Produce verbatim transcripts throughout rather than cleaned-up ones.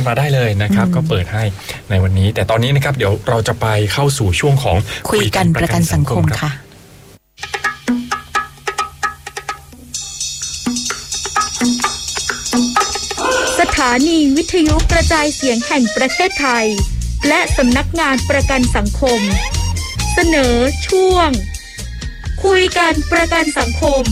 กันมาได้เลยนะครับก็เปิดให้ในวันนี้แต่ตอนนี้นะครับเดี๋ยวเราจะไปเข้าสู่ช่วงของคุยกันประกันสังคมค่ะสถานีวิทยุกระจายเสียงแห่งประเทศไทยและสำนักงานประกันสังคมเสนอช่วงคุยกันประกันสังคม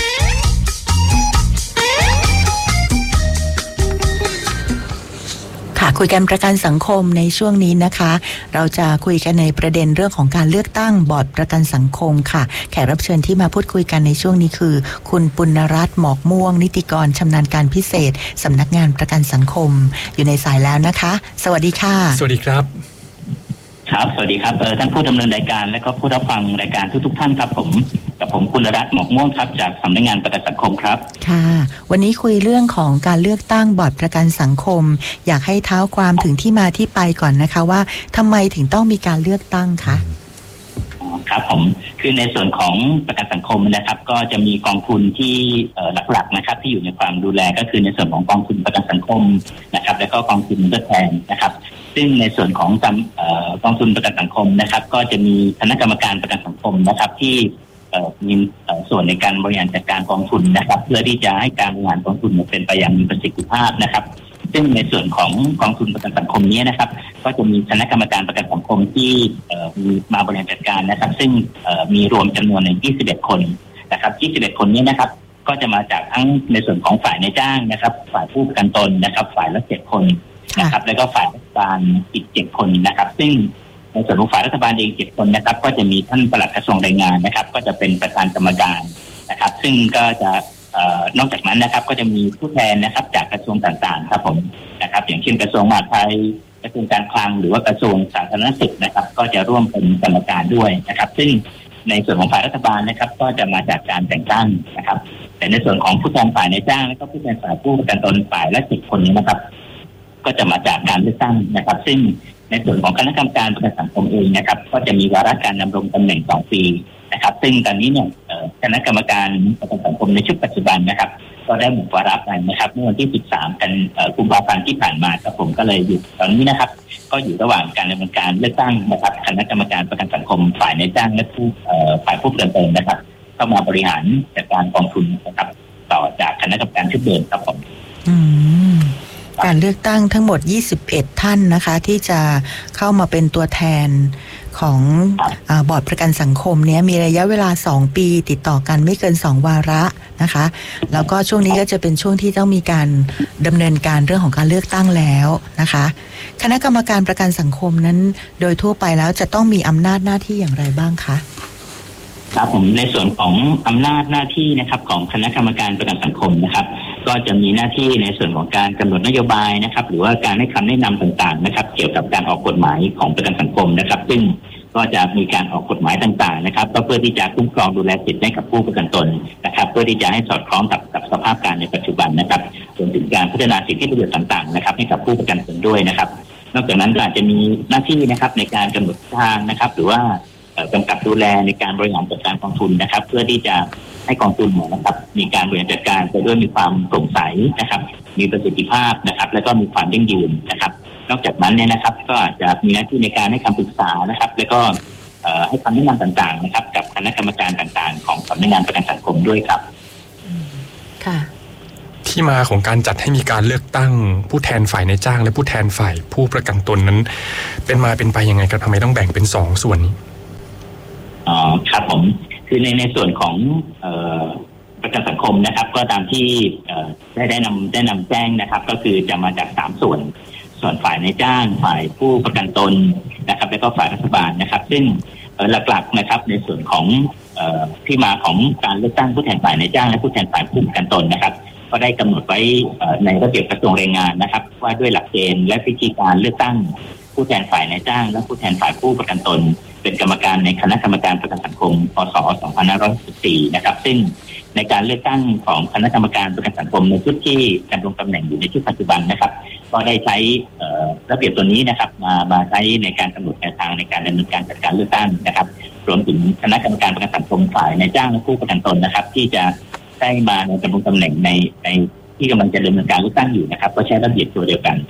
ค่ะคุยกันประกันสังคมในช่วงนี้นะคะเราจะคุยกันในประเด็นเรื่องของการเลือกตั้งบอร์ดประกันสังคมค่ะแขกรับเชิญที่มาพูดคุยกันในช่วงนี้คือคุณปุณรัตน์หมอกม่วงนิติกรชำนาญการพิเศษสำนักงานประกันสังคมอยู่ในสายแล้วนะคะสวัสดีค่ะสวัสดีครับครับสวัสดีครับท่านผู้ดำเนินรายการและก็ผู้รับฟังรายการทุกๆท่านครับผมกับผมปุณรัตน์หมอกม่วงครับจากสำนักงานประกันสังคมครับค่ะวันนี้คุยเรื่องของการเลือกตั้งบอร์ดประกันสังคมอยากให้เท้าความถึงที่มาที่ไปก่อนนะคะว่าทำไมถึงต้องมีการเลือกตั้งคะครับผมคือในส่วนของประกันสังคมนะครับก็จะมีกองทุนที่หลักๆนะครับที่อยู่ในความดูแลก็คือในส่วนของกองทุนประกันสังคมนะครับและก็กองทุนทดแทนนะครับซึ่งในส่วนของกองทุนประกันสังคมนะครับก็จะมีคณะกรรมการประกันสังคมนะครับที่มีส่วนในการบริหารจัดการกองทุนนะครับเพื่อที่จะให้การบริหารกองทุนเป็นไปอย่างมีประสิทธิภาพนะครับซึ่งในส่วนของกองทุนประกันสังคมนี้นะครับก็จะมีคณะกรรมการประกันสังคมที่มีมาบริหารจัดการนะครับซึ่งมีรวมจำนวนในยี่สิบเอ็ดคนนะครับยี่สิบเอ็ดคนนี้นะครับก็จะมาจากทั้งในส่วนของฝ่ายนายจ้างนะครับฝ่ายผู้ประกันตนนะครับฝ่ายละเจ็ดคนนะครับแล้วก็ฝ่ายรัฐบาลอีกเจ็ดคนนะครับซึ่งในส่วนของฝ่ายรัฐบาลเองเจ็ดคนนะครับก็จะมีท่านปลัดกระทรวงแรงงานนะครับก็จะเป็นประธานกรรมการนะครับซึ่งก็จะนอกจากนั้นนะครับก็จะมีผู้แทนนะครับจากกระทรวงต่างๆครับผมนะครับอย่างเช่นกระทรวงมหาดไทยกระทรวงการคลังหรือว่ากระทรวงสาธารณสุขนะครับก็จะร่วมเป็นกรรมการด้วยนะครับซึ่งในส่วนของฝ่ายรัฐบาลนะครับก็จะมาจากการแต่งตั้งนะครับแต่ในส่วนของผู้แทนฝ่ายนายจ้างและก็ผู้แทนฝ่ายผู้ประกันตนฝ่ายละสิบคนนี้นะครับก็จะมาจากการเลือกตั้งนะครับซึ่งในส่วนของคณะกรรมการประกันสังคมเองนะครับก็จะมีวาระการดำรงตำแหน่งสองปีนะครับซึ่งตอนนี้เนี่ยคณะกรรมการประกันสังคมในชุดปัจจุบันนะครับก็ได้หมดวาระไปนะครับเมื่อวันที่สิบสามกันกุมภาพันธ์ที่ผ่านมาครับผมก็เลยหยุดตอนนี้นะครับก็อยู่ระหว่างการดำเนินการเลือกตั้งนะครับคณะกรรมการประกันสังคมฝ่ายนายจ้างและผู้ฝ่ายผู้ประกันตนนะครับเข้ามาบริหารจัดการกองทุนนะครับต่อจากคณะกรรมการชุดเดิมครับผมการเลือกตั้งทั้งหมดยี่สิบเอ็ดท่านนะคะที่จะเข้ามาเป็นตัวแทนของบอร์ดประกันสังคมเนี้ยมีระยะเวลาสองปีติดต่อกันไม่เกินสองวาระนะคะแล้วก็ช่วงนี้ก็จะเป็นช่วงที่ต้องมีการดำเนินการเรื่องของการเลือกตั้งแล้วนะคะคณะกรรมการประกันสังคมนั้นโดยทั่วไปแล้วจะต้องมีอำนาจหน้าที่อย่างไรบ้างคะครับผมในส่วนของอำนาจหน้าที่นะครับของคณะกรรมการประกันสังคมนะครับก็จะมีหน้าที่ในส่วนของการกำหนดนโยบายนะครับหรือว่าการให้คำแนะนำต่างๆนะครับเกี่ยวกับการออกกฎหมายของประกันสังคมนะครับซึ่งก็จะมีการออกกฎหมายต่างๆนะครับก็เพื่อที่จะคุ้มครองดูแลสิทธิให้กับผู้ประกันตนนะครับเพื่อที่จะให้สอดคล้องกับกับสภาพการในปัจจุบันนะครับรวมถึงการพัฒนาสิทธิประโยชน์ต่างๆนะครับให้กับผู้ประกันตนด้วยนะครับนอกจากนั้นก็อาจจะมีหน้าที่นะครับในการกำหนดทางนะครับหรือว่ากำกับดูแลในการบริหารจัดการกองทุนนะครับเพื่อที่จะให้กองทุนนะครับมีการบริหารจัดการไปด้วยมีความโปร่งใสนะครับมีประสิทธิภาพนะครับและก็มีความยั่งยืนนะครับนอกจากนั้นเนี่ยนะครับก็อาจจะมีหน้าที่ในการให้คำปรึกษานะครับและก็ให้คำแนะนำต่างๆนะครับกับคณะกรรมการต่างๆของสำนักงานประกันสังคมด้วยครับค่ะที่มาของการจัดให้มีการเลือกตั้งผู้แทนฝ่ายนายจ้างและผู้แทนฝ่ายผู้ประกันตนนั้นเป็นมาเป็นไปยังไงครับทำไมต้องแบ่งเป็นสองส่วนนี้อ๋อครับผมคือในในส่วนของเอ่อประกันสังคมนะครับก็ตามที่ได้ได้นำได้นำแจ้งนะครับก็คือจะมาจากสามส่วนส่วนฝ่ายนายจ้างฝ่ายผู้ประกันตนนะครับแล้วก็ฝ่ายรัฐบาลนะครับซึ่งหลักๆนะครับในส่วนของที่มาของการเลือกตั้งผู้แทนฝ่ายนายจ้างและผู้แทนฝ่ายผู้ประกันตนนะครับก็ได้กำหนดไว้ในระเบียบกระทรวงแรงงานนะครับว่าด้วยหลักเกณฑ์และวิธีการเลือกตั้งผู้แทนฝ่ายนายจ้างและผู้แทนฝ่ายผู้ประกันตนเป็นกรรมการในคณะกรรมการประกันสังคมพ.ศ. สองพันห้าร้อยหกสิบสี่นะครับซึ่งในการเลือกตั้งของคณะกรรมการประกันสังคมในชุดที่ดำรงตำแหน่งอยู่ในชุดปัจจุบันนะครับก็ได้ใช้ระเบียบตัวนี้นะครับมามาใช้ในการกำหนดแนวทางในการดำเนินการจัดการเลือกตั้งนะครับรวมถึงคณะกรรมการประกันสังคมฝ่ายนายจ้างและผู้ประกันตนนะครับที่จะได้มาในดำรงตำแหน่งในในที่กำลังจะดำเนินการเลือกตั้งอยู่นะครับก็ใช้ระเบียบตัวเดียวกันนะ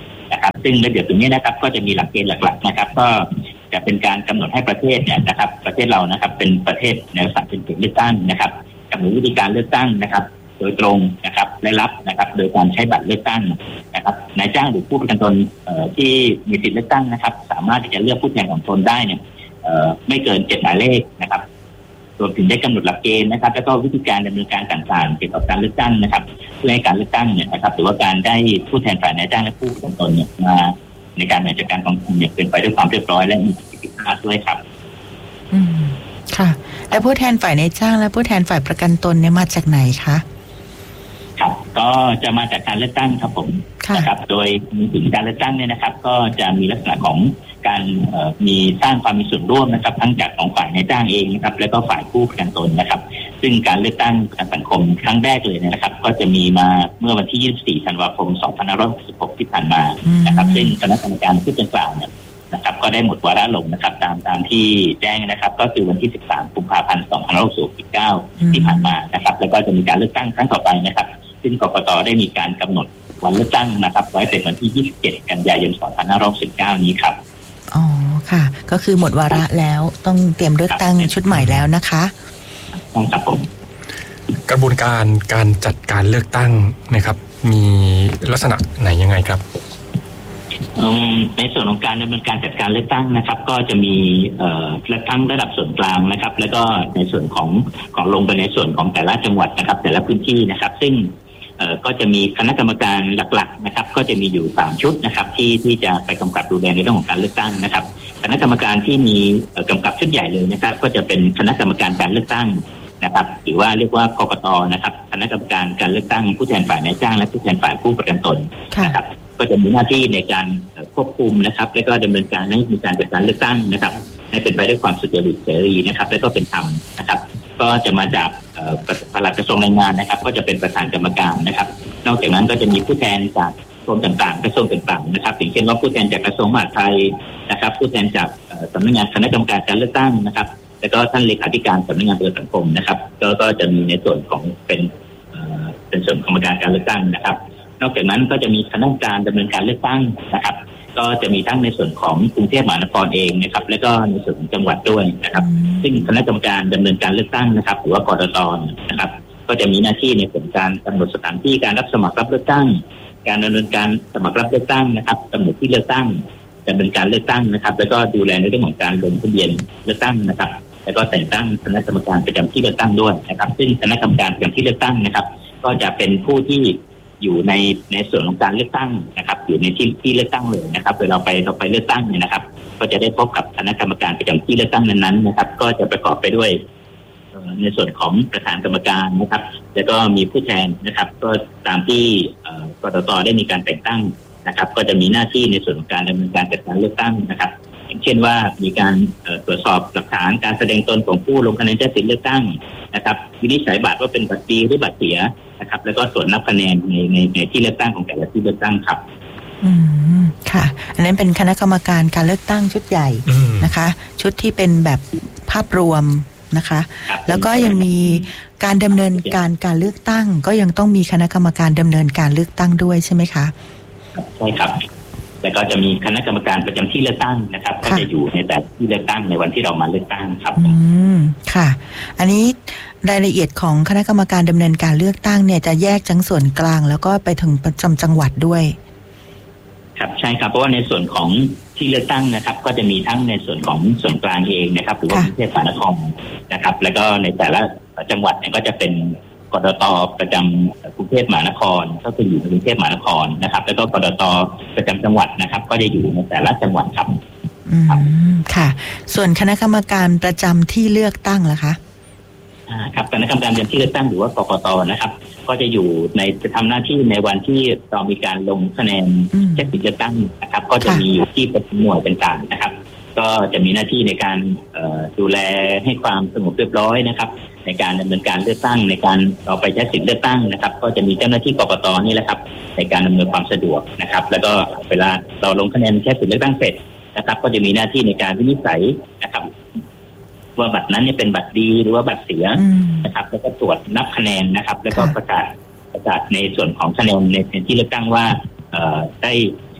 นะครับซึ่งระเบียบตรงนี้นะครับก็จะมีหลักเกณฑ์หลักๆนะครับก็จะเป็นการกำหนดให้ประเทศเนี่ยนะครับประเทศเรานะครับเป็นประเทศในลักษณะเป็นเขตเลือกตั้งนะครับกำหนดวิธีการเลือกตั้งนะครับโดยตรงนะครับและรับนะครับโดยการใช้บัตรเลือกตั้งนะครับนายจ้างหรือผู้ประกันตนที่มีสิทธิเลือกตั้งนะครับสามารถที่จะเลือกผู้แทนของตนได้เนี่ยไม่เกินเจ็ดหมายเลขนะครับรวมถึงได้กำหนดหลักเกณฑ์นะครับแล้วก็วิธีการดำเนินการต่างๆเกี่ยวกับการเลือกตั้งนะครับเพื่อให้การเลือกตั้งเนี่ยนะครับหรือว่าการได้ผู้แทนฝ่ายนายจ้างและผู้ประกันตนเนี่ยมาในการบริหารจัดการกองทุนเนี่ยเป็นไปด้วยความเรียบร้อยและมีประสิทธิภาพด้วยครับอืมค่ะและผู้แทนฝ่ายนายจ้างและผู้แทนฝ่ายประกันตนเนี่ยมาจากไหนคะครับก็จะมาจากการเลือกตั้งครับผมนะครับโดยมีถึงการเลือกตั้งเนี่ยนะครับก็จะมีลักษณะของการมีสร้างความมีส่วนร่วมนะครับทั้งจากของฝ่ายนายจ้างเองนะครับแล้วก็ฝ่ายผู้ประกันตนนะครับซึ่งการเลือกตั้งประกันสังคมครั้งแรกเลยนะครับก็จะมีมาเมื่อวันที่ยี่สิบสี่ธันวาคมสองพันห้าร้อยหกสิบหกที่ผ่านมานะครับซึ่งคณะกรรมการผู้จัดการเนี่ยนะครับก็ได้หมดวาระลงนะครับตามตามที่แจ้งนะครับก็คือวันที่สิบสามกุมภาพันธ์สองพันห้าร้อยหกสิบเก้าที่ผ่านมานะครับแล้วก็จะมีการเลือกตั้งครั้งต่อไปนะครับซึ่งกกต.ได้มีการกำหนดวันเลือกตั้งนะครับไว้เป็นวันที่ยี่สิบเจ็ดกันยายนสองพันห้าร้อยหกสิบเก้านี้ครับอ๋อค่ะก็คือหมดวาระแล้วต้องเตรียมเลือกตั้งชุดใหม่แล้วนะคะต้องครับผมกระบวนการการจัดการเลือกตั้งนะครับมีลักษณะไหนยังไงครับในส่วนของการดำเนินการจัดการเลือกตั้งนะครับก็จะมีเอ่อเลือกตั้งระดับส่วนกลางนะครับแล้วก็ในส่วนของของลงไปในส่วนของแต่ละจังหวัดนะครับแต่ละพื้นที่นะครับซึ่งเอ่อก็จะมีคณะกรรมการหลักๆนะครับก็จะมีอยู่สามชุดนะครับที่ที่จะไปกำกับดูแลในเรื่องของการเลือกตั้งนะครับคณะกรรมการที่มีกำกับชุดใหญ่เลยนะครับก็จะเป็นคณะกรรมการการเลือกตั้งนะครับหรือว่าเรียกว่ากกต.นะครับคณะกรรมการการเลือกตั้งผู้แทนฝ่ายนายจ้างและผู้แทนฝ่ายผู้ประกันตนนะครับก็จะมีหน้าที่ในการควบคุมนะครับและก็ดำเนินการให้มีการจัดการเลือกตั้งนะครับให้เป็นไปด้วยความสุจริตเสรีนะครับและก็เป็นธรรมนะครับก็จะมาจากปลัดกระทรวงแรงงานนะครับก็จะเป็นประธานกรรมการนะครับนอกจากนั้นก็จะมีผู้แทนจากกรมต่างๆกระทรวงต่างๆนะครับอย่างเช่นว่าผู้แทนจากกระทรวงมหาดไทยนะครับผู้แทนจากสำนักงานคณะกรรมการการเลือกตั้งนะครับแล้วก็ท่านเลขาธิการสำนักงานประกันสังคมนะครับก็ก็จะมีในส่วนของเป็นเป็นส่วนกรรมการการเลือกตั้งนะครับนอกจากนั้นก็จะมีคณะกรรมการดำเนินการเลือกตั้งนะครับก็จะมีทั้งในส่วนของกรุงเทพมหานครเองนะครับและก็ในส่วนของจังหวัดด้วยนะครับซึ่งคณะกรรมการดำเนินการเลือกตั้งนะครับหรือว่ากรต.นะครับก็จะมีหน้าที่ในส่วนการกำหนดสถานที่การรับสมัครรับเลือกตั้งการดำเนินการสมัครรับเลือกตั้งนะครับกำหนดที่เลือกตั้งดำเนินการเลือกตั้งนะครับแล้วก็ดูแลในเรื่องของการลงทะเบียนเลือกตั้งนะครับแล้วก็แต่งตั้งคณะกรรมการประจำที่เลือกตั้งด้วยนะครับซึ่งคณะกรรมการประจำที่เลือกตั้งนะครับก็จะเป็นผู้ที่อยู่ในในส่วนของการเลือกตั้งนะครับอยู่ในที่ที่เลือกตั้งเลยนะครับเวลาไปเราไปเลือกตั้งเนี่ยนะครับก็จะได้พบกับคณะกรรมการประจำที่เลือกตั้งนั้นๆนะครับก็จะประกอบไปด้วยในส่วนของประธานกรรมการนะครับแล้วก็มีผู้แทนนะครับก็ตามที่กตต.ได้มีการแต่งตั้งนะครับก็จะมีหน้าที่ในส่วนของการดำเนินการจัดการเลือกตั้งนะครับอย่างเช่นว่ามีการตรวจสอบหลักฐานการแสดงตนของผู้ลงคะแนนใช้สิทธิเลือกตั้งนะครับวินิจฉัยบัตรว่าเป็นบัตรดีหรือบัตรเสียนะครับแล้วก็ส่วนนับคะแนนในในในที่เลือกตั้งของแต่ละที่เลือกตั้งครับอืมค่ะอันนั้นเป็นคณะกรรมการการเลือกตั้งชุดใหญ่นะคะชุดที่เป็นแบบภาพรวมนะคะแล้วก็ยังมีการดำเนินการการเลือกตั้งก็ยังต้องมีคณะกรรมการดำเนินการเลือกตั้งด้วยใช่ไหมคะใช่ครับแล้วก็จะมีคณะกรรมการประจำที่เลือกตั้งนะครับก็จะอยู่ในแต่ที่เลือกตั้งในวันที่เรามาเลือกตั้งครับอืมค่ะอันนี้รายละเอียดของคณะกรรมการดำเนินการเลือกตั้งเนี่ยจะแยกทั้งส่วนกลางแล้วก็ไปถึงประจำจังหวัดด้วยครับใช่ครับเพราะว่าในส่วนของที่เลือกตั้งนะครับก็จะมีทั้งในส่วนของส่วนกลางเองนะครับหรือว่ากรุงเทพมหานครนะครับแล้วก็ในแต่ละจังหวัดเนี่ยก็จะเป็นกตต.ประจำกรุงเทพมหานครก็คืออยู่ในกรุงเทพมหานครนะครับแล้วก็กตต.ประจำจังหวัดนะครับก็จะอยู่ในแต่ละจังหวัดครับอืมค่ะส่วนคณะกรรมการประจำที่เลือกตั้งล่ะคะอ่าครับคณะกรรมการประจำที่เลือกตั้งหรือว่ากกต.นะครับก็จะอยู่ในจะทำหน้าที่ในวันที่เรามีการลงคะแนนใช้สิทธิเลือกตั้งนะครับก็จะมีอยู่ที่ประจำหน่วยต่างๆนะครับก็จะมีหน้าที่ในการดูแลให้ความสงบเรียบร้อยนะครับในการดำเนินการเลือกตั้งในการเราไปใช้สิทธิเลือกตั้งนะครับก็จะมีเจ้าหน้าที่กกต.นี่แหละครับในการดำเนินความสะดวกนะครับแล้วก็เวลาเราลงคะแนนใช้สิทธิเลือกตั้งเสร็จนะครับก็จะมีหน้าที่ในการวินิจฉัยนะครับว่าบัตรนั้นเนี่ยเป็นบัตรดีหรือว่าบัตรเสียนะครับแล้วก็ตรวจนับคะแนนนะครับแล้วก็ประกาศประกาศในส่วนของคะแนนในที่เลือกตั้งว่าได้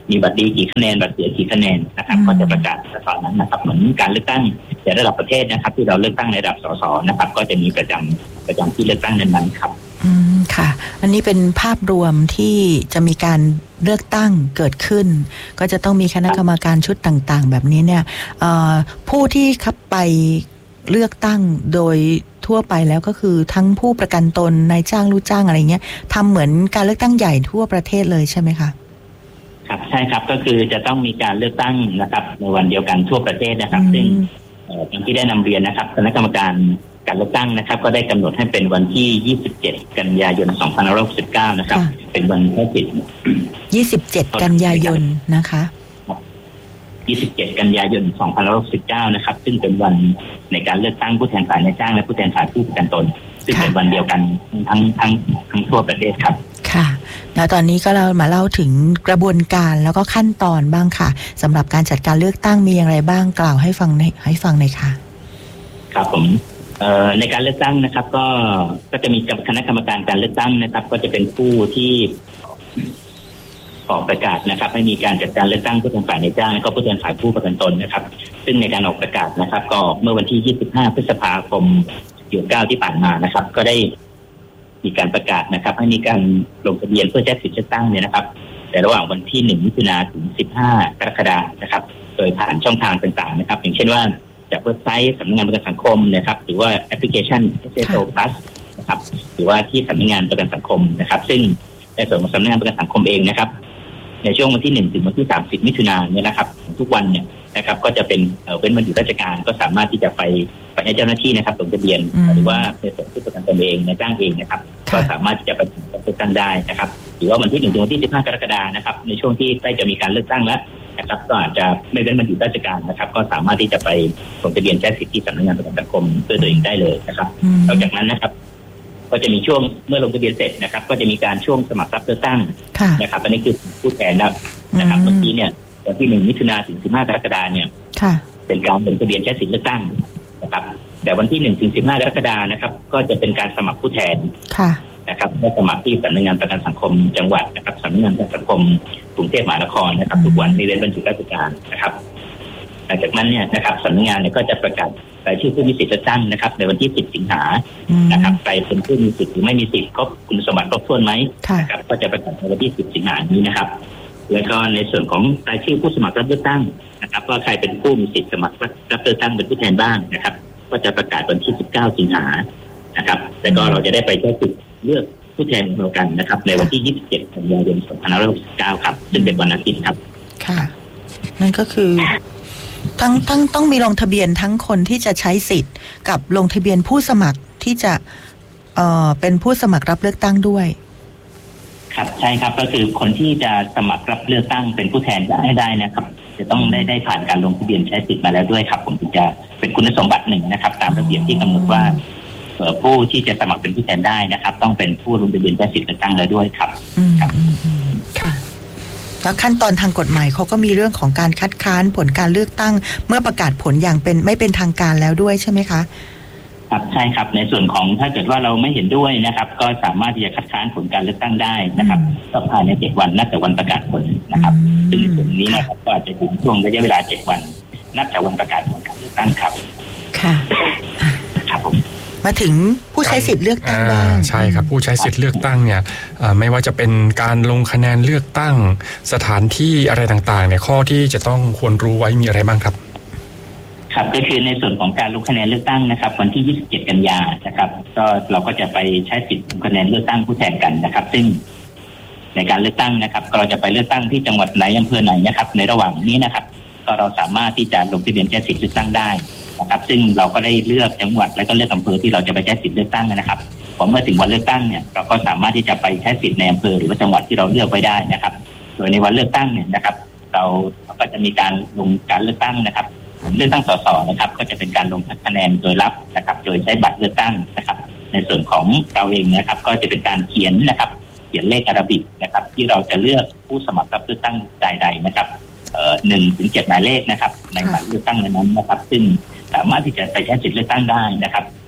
มีบัตรดีกี่คะแนนบัตรเสียกี่คะแนนนะครับก็จะประกาศตอนนั้นนะครับเหมือนการเลือกตั้งในระดับประเทศนะครับที่เราเลือกตั้งในระดับสสนะครับก็จะมีประจำประจำที่เลือกตั้งนั้นๆครับอืมค่ะอันนี้เป็นภาพรวมที่จะมีการเลือกตั้งเกิดขึ้นก็จะต้องมีคณะกรรมการชุดต่างๆแบบนี้เนี่ยผู้ที่เข้าไปเลือกตั้งโดยทั่วไปแล้วก็คือทั้งผู้ประกันตนนายจ้างลูกจ้างอะไรเงี้ยทำเหมือนการเลือกตั้งใหญ่ทั่วประเทศเลยใช่ไหมคะครับใช่ครับก็คือจะต้องมีการเลือกตั้งนะครับในวันเดียวกันทั่วประเทศนะครับซึ่งอย่างที่ได้นำเรียนนะครับคณะกรรมการการเลือกตั้งนะครับก็ได้กำหนดให้เป็นวันที่ยี่สิบเจ็ดกันยายนสองพันห้าร้อยหกสิบเก้านะครับเป็นวันแค่ปิดยี่สิบเจ็ดกันยายนนะคะยี่สิบเจ็ดกันยายนสองพันห้าร้อยหกสิบเก้านะครับซึ่งเป็นวันในการเลือกตั้งผู้แทนฝ่ายนายจ้างและผู้แทนฝ่ายผู้ประกันตนซึ่งเป็นวันเดียวกันทั้งทั้งทั้งทั่วประเทศครับค่ะแล้วตอนนี้ก็เรามาเล่าถึงกระบวนการแล้วก็ขั้นตอนบ้างค่ะสำหรับการจัดการเลือกตั้งมีอย่างไรบ้างกล่าวให้ฟังให้ฟังหน่อยค่ะครับผมในการเลือกตั้งนะครับก็ก็จะมีคณะกรรมการการเลือกตั้งนะครับก็จะเป็นผู้ที่ออกประกาศนะครับให้มีการจัดการเลือกตั้งผู้แทนฝ่ายนายจ้างและก็ผู้แทนฝ่ายผู้ประกันตนนะครับซึ่งในการออกประกาศนะครับก็เมื่อวันที่ยี่สิบห้าพฤษภาคมเก้าที่ผ่านมานะครับก็ได้มีการประกาศนะครับให้มีการลงทะเบียนเพื่อใช้สิทธิ์เลือกตั้งเนี่ยนะครับแต่ระหว่างวันที่หนึ่งมิถุนายนถึงสิบห้ากรกฎาคมนะครับโดยผ่านช่องทางต่างๆนะครับอย่างเช่นว่าจากเว็บไซต์สำนักงานประกันสังคมนะครับหรือว่าแอปพลิเคชัน เอส เอส โอ Plus นะครับหรือว่าที่สำนักงานประกันสังคมนะครับซึ่งในส่วนของสำนักงานประกันสังคมเองนะครับในช่วงวันที่หนึ่งถึงวันที่สามสิบมิถุนายนเนี่ยนะครับทุกวันเนี่ยนะครับก็จะเป็นเว้นวันหยุดราชการก็สามารถที่จะไปไปให้เจ้าหน้าที่นะครับลงทะเบียนหรือว่าในส่วนผู้ประกันตนเองในจ้างเองนะครับก็สามารถที่จะไปเลือกตั้งได้นะครับหรือว่าวันที่หนึ่งถึงวันที่สิบห้ากรกฎาคมนะครับในช่วงที่ใกล้จะมีการเลือกตั้งแล้วนะครับก็อาจจะไม่เว้นวันหยุดราชการนะครับก็สามารถที่จะไปลงทะเบียนใช้สิทธิที่สำนักงานประกันสังคมเพื่อตัวเองได้เลยนะครับนอกจากนั้นนะครับก็จะมีช่วงเมื่อลงทะเบียนเสร็จนะครับก็จะมีการช่วงสมัครรับเลือกตั้งนะครับอันนี้คือผู้แทนนะครับเมื่อกี้เนี่ยวันที่หนึ่งมิถุนายนถึงสิบห้ากรกฎาคมเนี่ยเป็นการลงทะเบียนใช้สิทธิเลือกตั้งนะครับแต่วันที่หนึ่งถึงสิบห้ากรกฎาคมนะครับก็จะเป็นการสมัครผู้แทนนะครับเมื่อสมัครที่สำนักงานประกันสังคมจังหวัดนะครับสำนักงานประกันสังคมกรุงเทพมหานครนะครับทุกวันไม่เว้นวันหยุดราชการนะครับหลังจากนั้นเนี่ยนะครับสำนักงานเนี่ยก็จะประกาศรายชื่อผู้มีสิทธิ์เลือกตั้งนะครับในวันที่สิบสิงหานะครับใครเป็นผู้มีสิทธิ์หรือไม่มีสิทธิ์ครบคุณสมบัติครบถ้วนไหมนะครับก็จะประกาศในวันที่สิบสิงหานี้นะครับแล้วก็ในส่วนของรายชื่อผู้สมัครรับเลือกตั้งนะครับว่าใครเป็นผู้มีสิทธิ์สมัครรับเลือกตั้งเป็นผู้แทนบ้างนะครับก็จะประกาศวันที่สิบเก้าสิงหานะครับแล้วก็เราจะได้ไปใช้สิทธิ์เลือกผู้แทนเรากันนะครับในวันที่ยี่สิบเจ็ดกันยายนสองพันห้าร้อยหกสิบเก้าครับซึ่งเป็นวันอาทิตย์ครับค่ะนั่นก็คือทั้งทั้งต้องมีลงทะเบียนทั้งคนที่จะใช้สิทธิ์กับลงทะเบียนผู้สมัครที่จะเอ่อเป็นผู้สมัครรับเลือกตั้งด้วยครับใช่ครับก็คือคนที่จะสมัครรับเลือกตั้งเป็นผู้แทนจะให้ได้นะครับจะต้องได้ได้ผ่านการลงทะเบียนใช้สิทธิ์มาแล้วด้วยครับผมถึงจะเป็นคุณสมบัติหนึ่งนะครับตามระเบียบที่กำหนดว่าผู้ที่จะสมัครเป็นผู้แทนได้นะครับต้องเป็นผู้ลงทะเบียนใช้สิทธิ์เลือกตั้งแล้วด้วยครับครับค่ะแล้วขั้นตอนทางกฎหมายเขาก็มีเรื่องของการคัดค้านผลการเลือกตั้งเมื่อประกาศผลอย่างเป็นไม่เป็นทางการแล้วด้วยใช่ไหมคะครับใช่ครับในส่วนของถ้าเกิดว่าเราไม่เห็นด้วยนะครับก็สามารถที่จะคัดค้านผลการเลือกตั้งได้นะครับก็ภายในเจ็ดวันนับจากวันประกาศผลนะครับซึ่งในส่วนนี้นะครับก็อาจจะถึงช่วงระยะเวลาเจ็ดวันนับจากวันประกาศผลการเลือกตั้งครับค่ะครับผมมาถึงผู้ใช้สิทธิ์เลือกตั้งบ้างใช่ครับผู้ใช้สิทธิ์เลือกตั้งเนี่ยไม่ว่าจะเป็นการลงคะแนนเลือกตั้งสถานที่อะไรต่างๆเนี่ยข้อที่จะต้องควรรู้ไว้มีอะไรบ้างครับครับก็คือในส่วนของการลงคะแนนเลือกตั้งนะครับวันที่ยี่สิบเจ็ดกันยายนนะครับก็เราก็จะไปใช้สิทธิ์ลงคะแนนเลือกตั้งผู้แทนกันนะครับซึ่งในการเลือกตั้งนะครับเราจะไปเลือกตั้งที่จังหวัดไหนอำเภอไหนนะครับในระหว่างนี้นะครับก็เราสามารถที่จะลงทะเบียนใช้สิทธิ์เลือกตั้งได้นะครับซึ่งเราก็ได้เลือกจังหวัดและก็เลือกอำเภอที่เราจะไปใช้สิทธิ์เลือกตั้งนะครับพอเมื่อถึงวันเลือกตั้งเนี่ยเราก็สามารถที่จะไปใช้สิทธิ์ในอำเภอหรือว่าจังหวัดที่เราเลือกไว้ได้นะครับโดยในวันเลือกตั้งเนี่ยนะครับเราก็จะมีการลงการเลือกตั้งนะครับเลือกตั้งสสนะครับก็จะเป็นการลงคะแนนโดยรับนะครับโดยใช้บัตรเลือกตั้งนะครับในส่วนของเราเองนะครับก็จะเป็นการเขียนนะครับเขียนเลขอาราบิกนะครับที่เราจะเลือกผู้สมัครรับเลือกตั้งใดๆนะครับเอ่อหนึ่งถึงเจ็ดหมายเลขนะครับในบัตรเลือกตั้งนั้นนะครับซึ่งสามารถที่จะไปใช้สิทธิ์เลือกตั้งได้นะครับ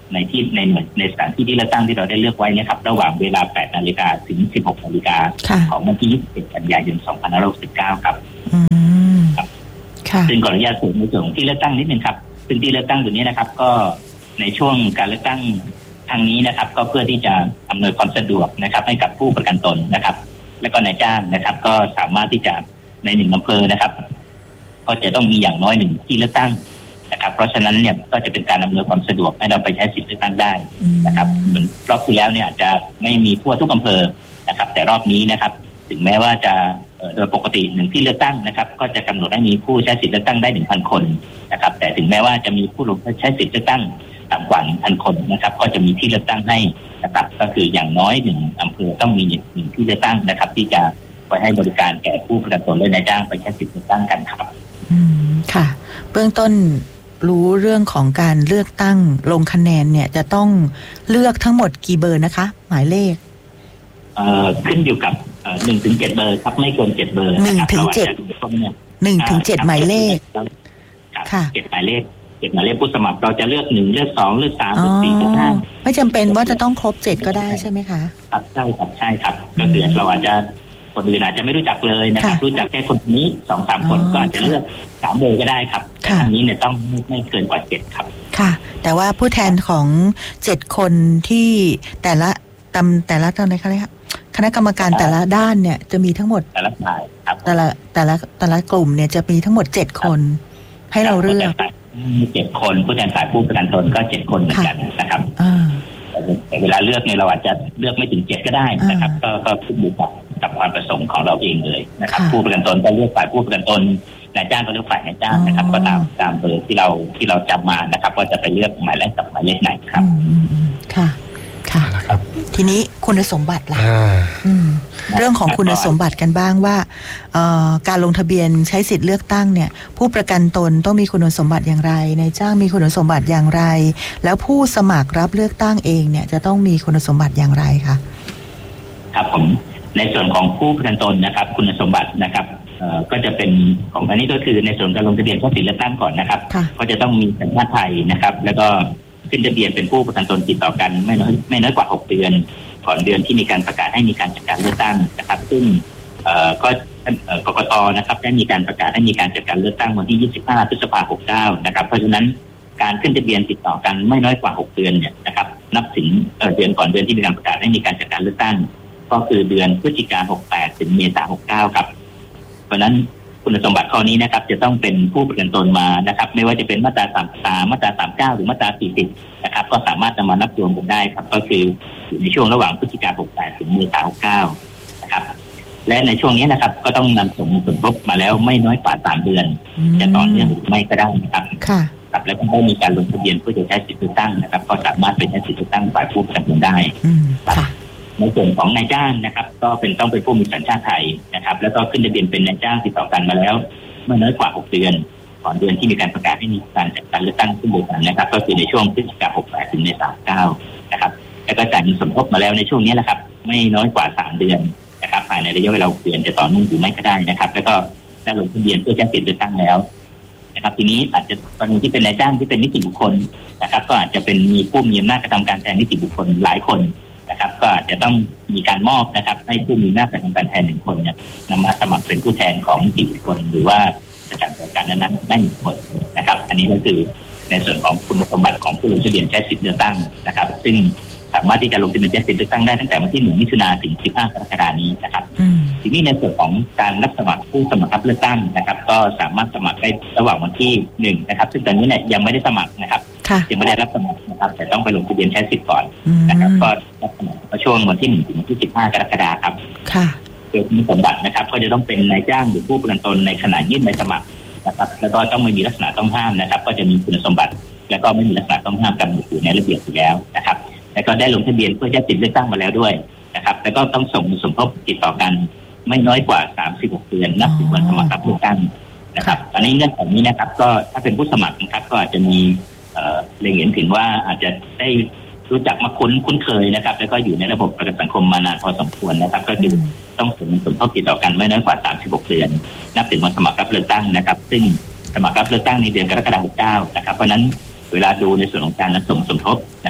ในที่ในในสถานที่ที่เลือกตั้งที่เราได้เลือกไว้นะครับระหว่างเวลา แปดนาฬิกา ถึง สิบหกนาฬิกา ของวันที่ ยี่สิบเอ็ดกันยายน สองพันห้าร้อยหกสิบเก้า ครับอืมค่ะซึ่งขออนุญาตเสริมในส่วนของที่เลือกตั้งนิดนึงครับซึ่งที่เลือกตั้งตัวนี้นะครับก็ในช่วงการเลือกตั้งทางนี้นะครับก็เพื่อที่จะอำนวยความสะดวกนะครับให้กับผู้ประกันตนนะครับและก็นายจ้างนะครับก็สามารถที่จะในหนึ่งอำเภอนะครับก็จะต้องมีอย่างน้อยหนึ่งที่เลือกตั้งนะครับเพราะฉะนั้นเนี่ยก็จะเป็นการอำนวยความสะดวกให้เราไปใช้สิทธิเลือกตั้งได้นะครับเหมือนรอบที่แล้วเนี่ยอาจจะไม่มีทั่วทุกอำเภอนะครับแต่รอบนี้นะครับถึงแม้ว่าจะโดยปกติหนึ่งที่เลือกตั้งนะครับก็จะกำหนดให้มีผู้ใช้สิทธิเลือกตั้งได้ หนึ่งพัน คนนะครับแต่ถึงแม้ว่าจะมีผู้ลงใช้สิทธิเลือกตั้งต่ำกว่า หนึ่งพัน คนนะครับก็จะมีที่เลือกตั้งให้นะครับก็คืออย่างน้อยหนึ่งอำเภอต้องมีหนึ่งที่เลือกตั้งนะครับที่จะไปให้บริการแก่ผู้ประกันตนและนายจ้างไปใช้สิทธิเลือกตั้งกันครับอืมค่ะเบื้องต้นรู้เรื่องของการเลือกตั้งลงคะแนนเนี่ยจะต้องเลือกทั้งหมดกี่เบอร์นะคะหมายเลขเอ่อขึ้นอยู่กับเอ่อหนึ่งถึงเจ็ดเบอร์ครับไม่เกินเจ็ดเบอร์หนึ่งถึงเจ็ดหนึ่งถึงเจ็ดหมายเลขค่ะเจ็ดหมายเลขเจ็ดหมายเลขผู้สมัครเราจะเลือกหนึ่งเลือกสองเลือกสามเลือกสี่เลือกห้าไม่จำเป็นว่าจะต้องครบเจ็ดก็ได้ใช่ไหมคะครับใช่ครับใช่ครับก็คือเราอาจจะคนอื่นอาจจะไม่รู้จักเลยนะครับรู้จักแค่คนนี้สองสามคนก็อาจจะเลือกสามเบอร์ก็ได้ครับแต่อันนี้เนี่ยต้องไม่เกินกว่าเจ็ดครับค่ะแต่ว่าผู้แทนของเจ็ดคนที่แต่ละตำแต่ละตำแหน่งอะไรครับคณะกรรมการแต่ละด้านเนี่ยจะมีทั้งหมดแต่ละฝ่ายครับแต่ละแต่ละแต่ละกลุ่มเนี่ยจะมีทั้งหมดเจ็ดคนให้เราเลือกมีเจ็ดคนผู้แทนฝ่ายผู้ประกันตนก็เจ็ดคนเหมือนกันนะครับแต่เวลาเลือกเนี่ยเราอาจจะเลือกไม่ถึงเจ็ดก็ได้นะครับก็ก็ขึ้นอยู่กับกับความประสงค์ของเราเองเลยนะครับผู้ประกันตนก็เลือกฝ่ายผู้ประกันตนนายจ้างก็เลือกฝ่ายนายจ้างนะครับก็ตามตามเบอร์ที่เราที่เราจำมานะครับว่าจะไปเลือกหมายเลขกับหมายเลขไหนครับค่ะค่ะทีนี้คุณสมบัติล่ะเรื่องของคุณสมบัติกันบ้างว่าการลงทะเบียนใช้สิทธิ์เลือกตั้งเนี่ยผู้ประกันตนต้องมีคุณสมบัติอย่างไรนายจ้างมีคุณสมบัติอย่างไรแล้วผู้สมัครรับเลือกตั้งเองเนี่ยจะต้องมีคุณสมบัติอย่างไรคะครับผมในส่วนของผู้ประกันตนนะครับคุณสมบัตินะครับก็จะเป็นของอันนี้ก็คือในส่วนการลงทะเบียนใช้สิทธิ์เลือกตั้งก่อนนะครับก็จะต้องมีสัญชาติไทยนะครับแล้วก็ขึ้นทะเบียนเป็นผู้ประกันตนติดต่อกันไม่น้อยไม่น้อยกว่าหกเดือนก่อนเดือนที่มีการประกาศให้มีการจัดการเลือกตั้งนะครับซึ่งก็กกต.นะครับได้มีการประกาศให้มีการจัดการเลือกตั้งวันที่ยี่สิบห้าพฤษภาคมหกสิบเก้านะครับเพราะฉะนั้นการขึ้นทะเบียนติดต่อกันไม่น้อยกว่าหกเดือนเนี่ยนะครับนับถึงเดือนก่อนเดือนที่มีการประกาศให้มีการจัดการเลือกตั้งก็คือเดือนพฤศจิกายนหกสิบแปดถึงเมษายนหกสิบเก้าครับเพราะฉะนั้นคุณสมบัติข้อนี้นะครับจะต้องเป็นผู้ประกันตนมานะครับไม่ว่าจะเป็นมาตราสามสิบสามมาตราสามสิบเก้าหรือมาตราสี่สิบนะครับก็สามารถจะมานับรวมกันได้ครับก็คืออยู่ในช่วงระหว่างพฤศจิกายนหกสิบแปดถึงเมษายนหกสิบเก้านะครับและในช่วงนี้นะครับก็ต้องนำสมสมทบมาแล้วไม่น้อยกว่าสามเดือนจะต่อเนื่องหรือไม่ก็ได้นะครับค่ะครับแล้วก็ได้มีการลงทะเบียนเพื่อจะใช้สิทธิเลือกตั้งนะครับก็สามารถเป็นใช้สิทธิเลือกตั้งฝ่ายผู้ประกันตนได้ค่ะในส่วนของนายจ้างนะครับก็เป็นต้องเป็นผู้มีสัญชาติไทยนะครับแล้วก็ขึ้นทะเบียนเป็นนายจ้างติดต่อกันมาแล้วไม่น้อยกว่าหกเดือนก่อนเดือนที่มีการประกาศให้มีการจัดการเลือกตั้งขึ้นเดียวกันนะครับก็คือในช่วงพฤศจิกายนหกสิบแปดถึงเมษายนเก้านะครับแล้วก็จ่ายเงินสมทบมาแล้วในช่วงนี้แหละครับไม่น้อยกว่าสามเดือนนะครับภายในระยะเวลาหกเดือนจะต่อเนื่องหรือไม่ก็ได้นะครับแล้วก็ได้ลงทะเบียนเพื่อใช้สิทธิเลือกตั้งแล้วนะครับทีนี้อาจจะกรณีที่เป็นนายจ้างที่เป็นนิติบุคคลนะครับก็อาจจะเป็นมีผู้มีอำนาจกระทำการแทนนิติบุคคลหลายคนนะครับก็อาจจะต้องมีการมอบนะครับให้ผู้มีอำนาจกระทำการแทนหนึ่งคนเนี่ยนำมาสมัครเป็นผู้แทนของนิติบุคคลหรือว่าจากการนั้นได้หนึ่งคนนะครับอันนี้ก็คือในส่วนของคุณสมบัติของผู้ลงทะเบียนใช้สิทธิเลือกตั้งนะครับซึ่งสามารถที่จะลงทะเบียนใช้สิทธิเลือกตั้งได้ตั้งแต่วันที่หนึ่งมิถุนายนถึงสิบห้ากรกฎาคมนี้นะครับทีนี้ในส่วนของการรับสมัครผู้สมัครรับเลือกตั้งนะครับก็สามารถสมัครได้ระหว่างวันที่หนึ่งนะครับซึ่งตอนนี้เนี่ยยังไม่ได้สมัครนะครับยังไม่ได้รับสมัครนะครับแต่ต้องไปลงทะเบียนใช้สิทธิ์ก่อนนะครับก็รับสมัครช่วงวันที่หนึ่งถึงวันที่สิบห้ากรกฎาคมครับค่ะโดยคุณสมบัตินะครับก็จะต้องเป็นนายจ้างหรือผู้ประกันตนในขณะยื่นใบสมัครนะครับแล้วก็ต้องไม่มีลักษณะต้องห้ามนะครับก็จะมีคุณสมบัติแล้วก็ไม่มีลักษณะต้องห้ามกำหนดอยู่ในระเบียบอยู่แล้วนะครับแล้วก็ได้ลงทะเบียนเพื่อใช้สิทธิเลือกตั้งมาแล้วด้วยนะครับแล้วก็ต้องส่งสมทบติดต่อกันไม่น้อยกว่าสามสิบหกเดือนนับถึงวันสมัครรับเลือกตั้งนะครับตอนนี้เงื่อนไขนี้นะครับก็ถ้าเป็นผู้สมัครนะครับก็อาจจะมีเอ่อเล็งเห็นถึงว่าอาจจะได้รู้จักมาคุ้นคุ้นเคยนะครับแล้วก็อยู่ในระบบประกันสังคมมานานพอสมควรนะครับก็คือต้องส่งสมทบติดต่อกันไม่น้อยกว่าสามสิบหกเดือนนับถึงวันสมัครรับเลือกตั้งนะครับซึ่งสมัครรับเลือกตั้งในเดือนกรกฎาคมหกสิบเก้านะครับเพราะนั้นเวลาดูในส่วนของการส่งสมทบนะครับ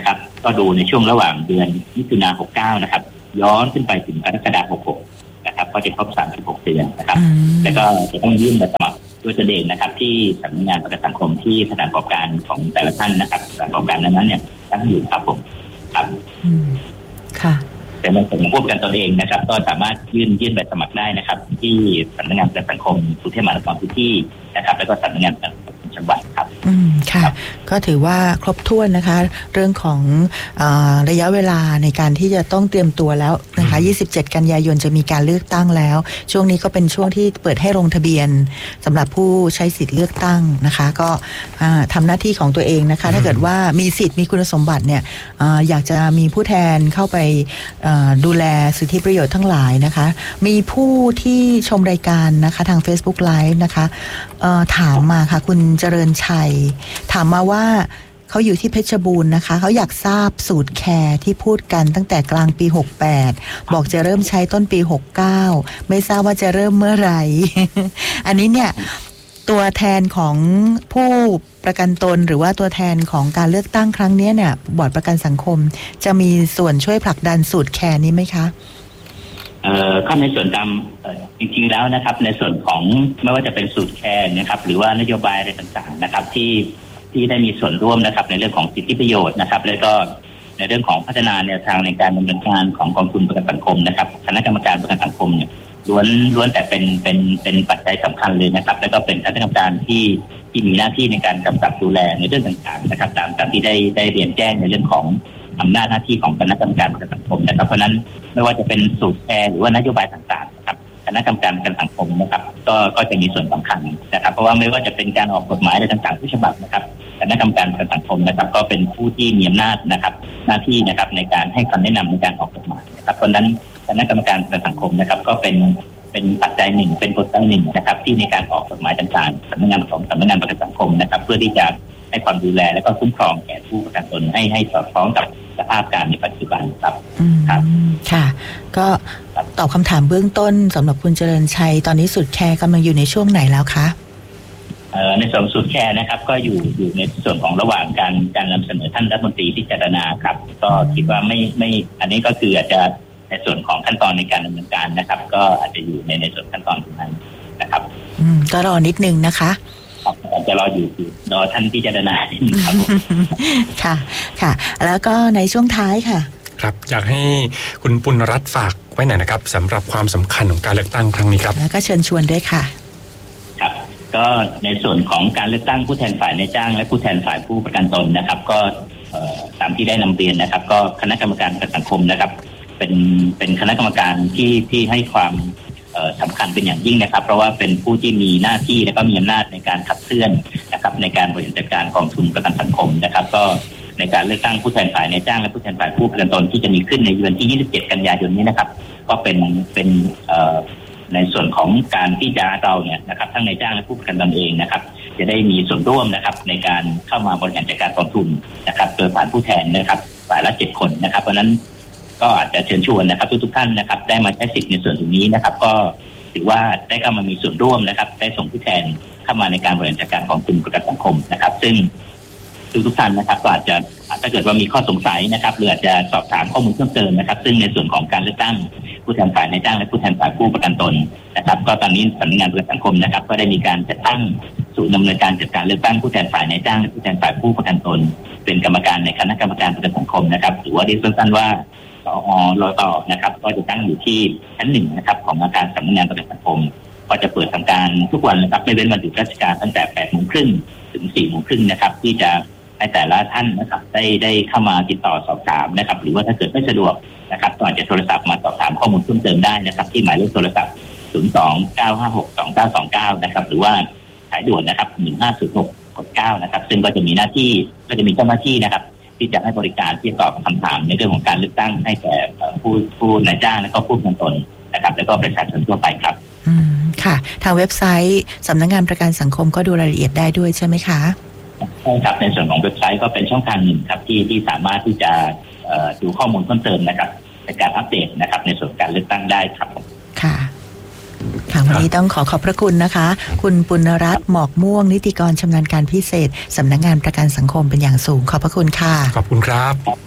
ก็ดูในช่วงระหว่างเดือนมิถุนายนหกสิบเก้านะครับย้อนขึ้นไปถึงกรกฎาคมหกสิบหกนะครับก็จะครบสามสิบหกเดือนนะครับแล้วก็จะต้องยื่นใบสมัครด้วยตนเองนะครับที่สำนักงานประกันสังคมที่สถานประกอบการของแต่ละท่านนะครับสถานประกอบการนั้นๆเนี่ยตั้งอยู่ครับผมครับค่ะแต่ในส่วนของผู้ประกันตนเองนะครับก็สามารถยื่นยื่นใบสมัครได้นะครับที่สำนักงานประกันสังคมกรุงเทพมหานครพื้นที่นะครับแล้วก็สำนักงานประกันสังคมจังหวัดครับอืมค่ะก็ถือว่าครบถ้วนนะคะเรื่องของเอ่อระยะเวลาในการที่จะต้องเตรียมตัวแล้วนะคะยี่สิบเจ็ดกันยายนจะมีการเลือกตั้งแล้วช่วงนี้ก็เป็นช่วงที่เปิดให้ลงทะเบียนสำหรับผู้ใช้สิทธิ์เลือกตั้งนะคะก็ทำหน้าที่ของตัวเองนะคะถ้าเกิดว่ามีสิทธิ์มีคุณสมบัติเนี่ยออยากจะมีผู้แทนเข้าไปดูแลสิทธิประโยชน์ทั้งหลายนะคะมีผู้ที่ชมรายการนะคะทาง Facebook Live นะคะถามมาค่ะคุณเจริญชัยถามมาว่าเขาอยู่ที่เพชรบูรณ์นะคะเขาอยากทราบสูตรแคร์ที่พูดกันตั้งแต่กลางปีหกสิบแปดบอกจะเริ่มใช้ต้นปีหกสิบเก้าไม่ทราบว่าจะเริ่มเมื่อไหร่ อันนี้เนี่ยตัวแทนของผู้ประกันตนหรือว่าตัวแทนของการเลือกตั้งครั้งนี้เนี่ยบอร์ดประกันสังคมจะมีส่วนช่วยผลักดันสูตรแคร์นี้ไหมคะเอ่อข้อในส่วนตามจริงๆแล้วนะครับในส่วนของไม่ว่าจะเป็นสูตรแคร์นะครับหรือว่านโยบายอะไรต่างๆนะครับที่ที่ได้มีส่วนร่วมนะครับในเรื่องของสิทธิประโยชน์นะครับแล้วก็ในเรื่องของพัฒนาแนวทางในการดำเนินงานของกองทุนประกันสังคมนะครับคณะกรรมการประกันสังคมเนี่ยล้วนล้วนแต่เป็นเป็นเป็นปัจจัยสำคัญเลยนะครับแล้วก็เป็นคณะกรรมการที่ที่มีหน้าที่ในการกำกับดูแลในเรื่องต่างๆนะครับตามตามที่ได้ได้เรียนแจ้งในเรื่องของอำนาจหน้าที่ของคณะกรรมการประกันสังคมนะครับเพราะนั้นไม่ว่าจะเป็นสูตรแคร์หรือว่านโยบายต่างๆนะครับคณะกรรมการประกันสังคมนะครับก็ก็จะมีส่วนสำคัญนะครับเพราะว่าไม่ว่าจะเป็นการออกกฎหมายอะไรต่างๆทุกฉบับนะครับคณะกรรมการประกันสังคมนะครับก็เป็นผู้ที่มีอำนาจนะครับหน้าที่นะครับในการให้คำแนะนำในการออกกฎหมายนะครับเพราะนั้นคณะกรรมการประกันสังคมนะครับก็เป็นเป็นปัจจัยหนึ่งเป็นกลไกหนึ่งนะครับที่ในการออกกฎหมายต่างๆสำนักงานของสำนักงานประกันสังคมนะครับเพื่อที่จะให้ความดูแลและก็คุ้มครองแก่ผู้ประกันตนให้ให้สอดคล้องกับสภาพการในปัจจุบันครับครับค่ะก็ตอบคำถามเบื้องต้นสำหรับคุณเจริญชัยตอนนี้สูตรแคร์กำลังอยู่ในช่วงไหนแล้วคะในส่วนสูตรแคร์นะครับก็อยู่อยู่ในส่วนของระหว่างการการนำเสนอท่านรัฐมนตรีพิจารณาครับก็คิดว่าไม่ไม่อันนี้ก็คืออาจจะในส่วนของขั้นตอนในการดำเนินการนะครับก็อาจจะอยู่ในในส่วนขั้นตอนตรงนั้นนะครับอืมก็รอนิดนึงนะคะอาจจะรออยู่รอท่านพิจารณาครับค่ะค่ะแล้วก็ในช่วงท้ายค่ะครับอยากให้คุณปุณณรัตน์ฝากไว้หน่อยนะครับสำหรับความสำคัญของการเลือกตั้งครั้งนี้ครับแล้วก็เชิญชวนด้วยค่ะครับก็ในส่วนของการเลือกตั้งผู้แทนฝ่ายนายจ้างและผู้แทนฝ่ายผู้ประกันตนนะครับก็ตามที่ได้นำเรียนนะครับก็คณะกรรมการประกันสังคมนะครับเป็นเป็นคณะกรรมการที่ที่ให้ความสำคัญเป็นอย่างยิ่งนะครับเพราะว่าเป็นผู้ที่มีหน้าที่และก็มีอำนาจในการขับเคลื่อนนะครับในการบริหารจัดการกองทุนประกันสังคมนะครับก็ในการเลือกตั้งผู้แทนฝ่ายนายจ้างและผู้แทนฝ่ายผู้ประกันตนที่จะมีขึ้นในเดือนที่ยี่สิบเจ็ดกันยายนนี้นะครับก็เป็นเป็นในส่วนของการที่จะเราเนี่ยนะครับทั้งนายจ้างและผู้ประกันตนเองนะครับจะได้มีส่วนร่วมนะครับในการเข้ามาบริหารจัดการกองทุนนะครับโดยผ่านผู้แทนนะครับฝ่ายละเจ็ดคนนะครับเพราะนั้นก็อาจจะเชิญชวนนะครับทุกๆท่านนะครับได้มาใช้สิทธิ์ในส่วนตรงนี้นะครับก็ถือว่าได้เข้ามามีส่วนร่วมนะครับได้ส่งผู้แทนเข้ามาในการบริหารจัดการกองทุนประกันสังคมนะครับซึ่งทุกๆท่านนะครับก็อาจจะถ้าเกิดว่ามีข้อสงสัยนะครับหรืออาจจะสอบถามข้อมูลเพิ่มเติมนะครับซึ่งในส่วนของการเลือกตั้งผู้แทนฝ่ายนายจ้างและผู้แทนฝ่ายผู้ประกันตนนะครับก็ตอนนี้สำนักงานประกันสังคมนะครับก็ได้มีการจัดตั้งศูนย์ดำเนินการจัดการเลือกตั้งผู้แทนฝ่ายนายจ้างและผู้แทนฝ่ายผู้ประกันตนเป็นกรรมการในคณะกรรมการประกันสังคมนะครับหรือว่าเรียกสั้นๆว่าสอรตนะครับก็จะตั้งอยู่ที่ชั้นหนึ่งนะครับของอาคารสำนักงานประกันสังคมก็จะเปิดทำการทุกวันนะครับไม่เว้นวันหยุดราชการตั้งแต่แปดโมงครึ่งถึงสี่โมงครึ่งนะครับที่จะให้แต่ละท่านนะครับได้ได้เข้ามาติดต่อสอบถามนะครับหรือว่าถ้าเกิดไม่สะดวกนะครับก็อาจจะโทรศัพท์มาสอบถามข้อมูลเพิ่มเติมได้นะครับที่หมายเลขโทรศัพท์ศูนย์ สอง เก้า ห้า หก สอง เก้า สอง เก้านะครับหรือว่าสายด่วนนะครับหนึ่ง ห้า ศูนย์ หก กด เก้านะครับซึ่งก็จะมีหน้าที่ก็จะมีเจ้าหน้าที่นะครับที่จะให้บริการที่ตอบคำถามในเรื่องของการเลือกตั้งให้แก่ผู้ผู้นายจ้างและก็ผู้ประกันตนนะครับแล้วก็ประชาชนทั่วไปครับอืมค่ะทางเว็บไซต์สำนักงานประกันสังคมก็ดูรายละเอียดได้ด้วยใช่ไหมคะใช่ครับในส่วนของเว็บไซต์ก็เป็นช่องทางหนึ่งครับที่ที่สามารถที่จะดูข้อมูลเพิ่มเติมนะครับในการอัปเดตนะครับในส่วนการเลือกตั้งได้ครับค่ะค่ะวันนี้ต้องขอขอบพระคุณนะคะคุณปุณณรัตน์หมอกม่วงนิติกรชำนาญการพิเศษสำนักงานประกันสังคมเป็นอย่างสูงขอบพระคุณค่ะขอบคุณครับ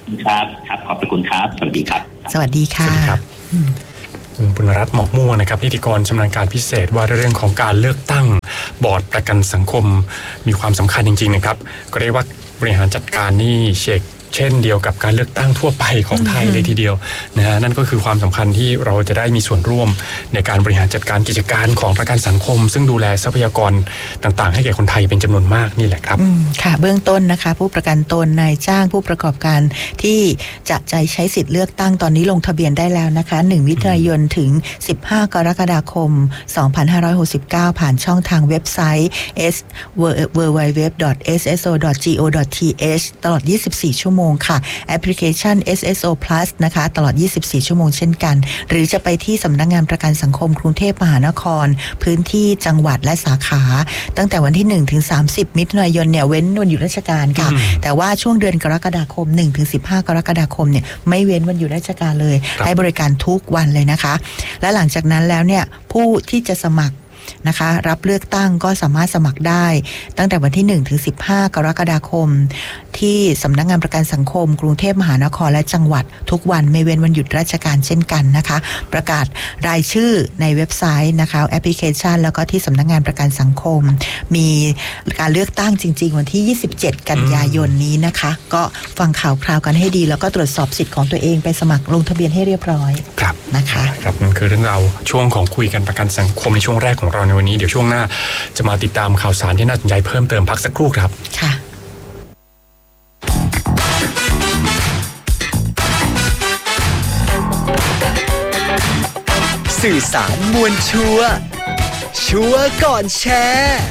ครับครับขอบพระคุณครับสวัสดีครับสวัสดีค่ะสวัสดีครับคุณปุณรัตน์หมอกม่วงนะครับนิติกรชำนาญการพิเศษว่าเรื่องของการเลือกตั้งบอร์ดประกันสังคมมีความสำคัญจริงๆนะครับก็เรียกว่าบริหารจัดการนี่เช็คเช่นเดียวกับการเลือกตั้งทั่วไปของไทยเลยทีเดียวนะฮะนั่นก็คือความสำคัญที่เราจะได้มีส่วนร่วมในการบริหารจัดการกิจการของประกันสังคมซึ่งดูแลทรัพยากรต่างๆให้แก่คนไทยเป็นจำนวนมากนี่แหละครับค่ะเบื้องต้นนะคะผู้ประกันตนนายจ้างผู้ประกอบการที่จะใจใช้สิทธิ์เลือกตั้งตอนนี้ลงทะเบียนได้แล้วนะคะหนึ่งมิถุนายนถึงสิบห้ากรกฎาคมสองพันห้าร้อยหกสิบเก้าผ่านช่องทางเว็บไซต์ เอส ดับเบิลยู ดับเบิลยู ดับเบิลยู ดับเบิลยู ดอท เอส เอส โอ ดอท จี โอ ดอท ที เอช ตลอดยี่สิบสี่ชั่วโมงค่ะแอปพลิเคชัน เอส เอส โอ Plus นะคะตลอดยี่สิบสี่ชั่วโมงเช่นกันหรือจะไปที่สำนักงานประกันสังคมกรุงเทพมหานครพื้นที่จังหวัดและสาขาตั้งแต่วันที่หนึ่งถึงสามสิบมิถุนายนเนี่ยเว้นวันหยุดราชการค่ะแต่ว่าช่วงเดือนกรกฎาคมหนึ่งถึงสิบห้ากรกฎาคมเนี่ยไม่เว้นวันหยุดราชการเลยให้บริการทุกวันเลยนะคะและหลังจากนั้นแล้วเนี่ยผู้ที่จะสมัครนะคะรับเลือกตั้งก็สามารถสมัครได้ตั้งแต่วันที่หนึ่งถึงสิบห้ากรกฎาคมที่สำนักงานประกันสังคมกรุงเทพมหานครและจังหวัดทุกวันไม่เว้นวันหยุดราชการเช่นกันนะคะประกาศรายชื่อในเว็บไซต์นะคะแอปพลิเคชันแล้วก็ที่สำนักงานประกันสังคมมีการเลือกตั้งจริงๆวันที่ยี่สิบเจ็ดกันยายนนี้นะคะก็ฟังข่าวคราวกันให้ดีแล้วก็ตรวจสอบสิทธิ์ของตัวเองไปสมัครลงทะเบียนให้เรียบร้อยครับนะคะครับนั่นคือเรื่องราวช่วงของคุยกันประกันสังคมในช่วงแรกของเราในวันนี้เดี๋ยวช่วงหน้าจะมาติดตามข่าวสารที่น่าสนใจเพิ่มเติมพักสักครู่ครับค่ะสื่อสารมวลชัวร์ชัวร์ก่อนแชร์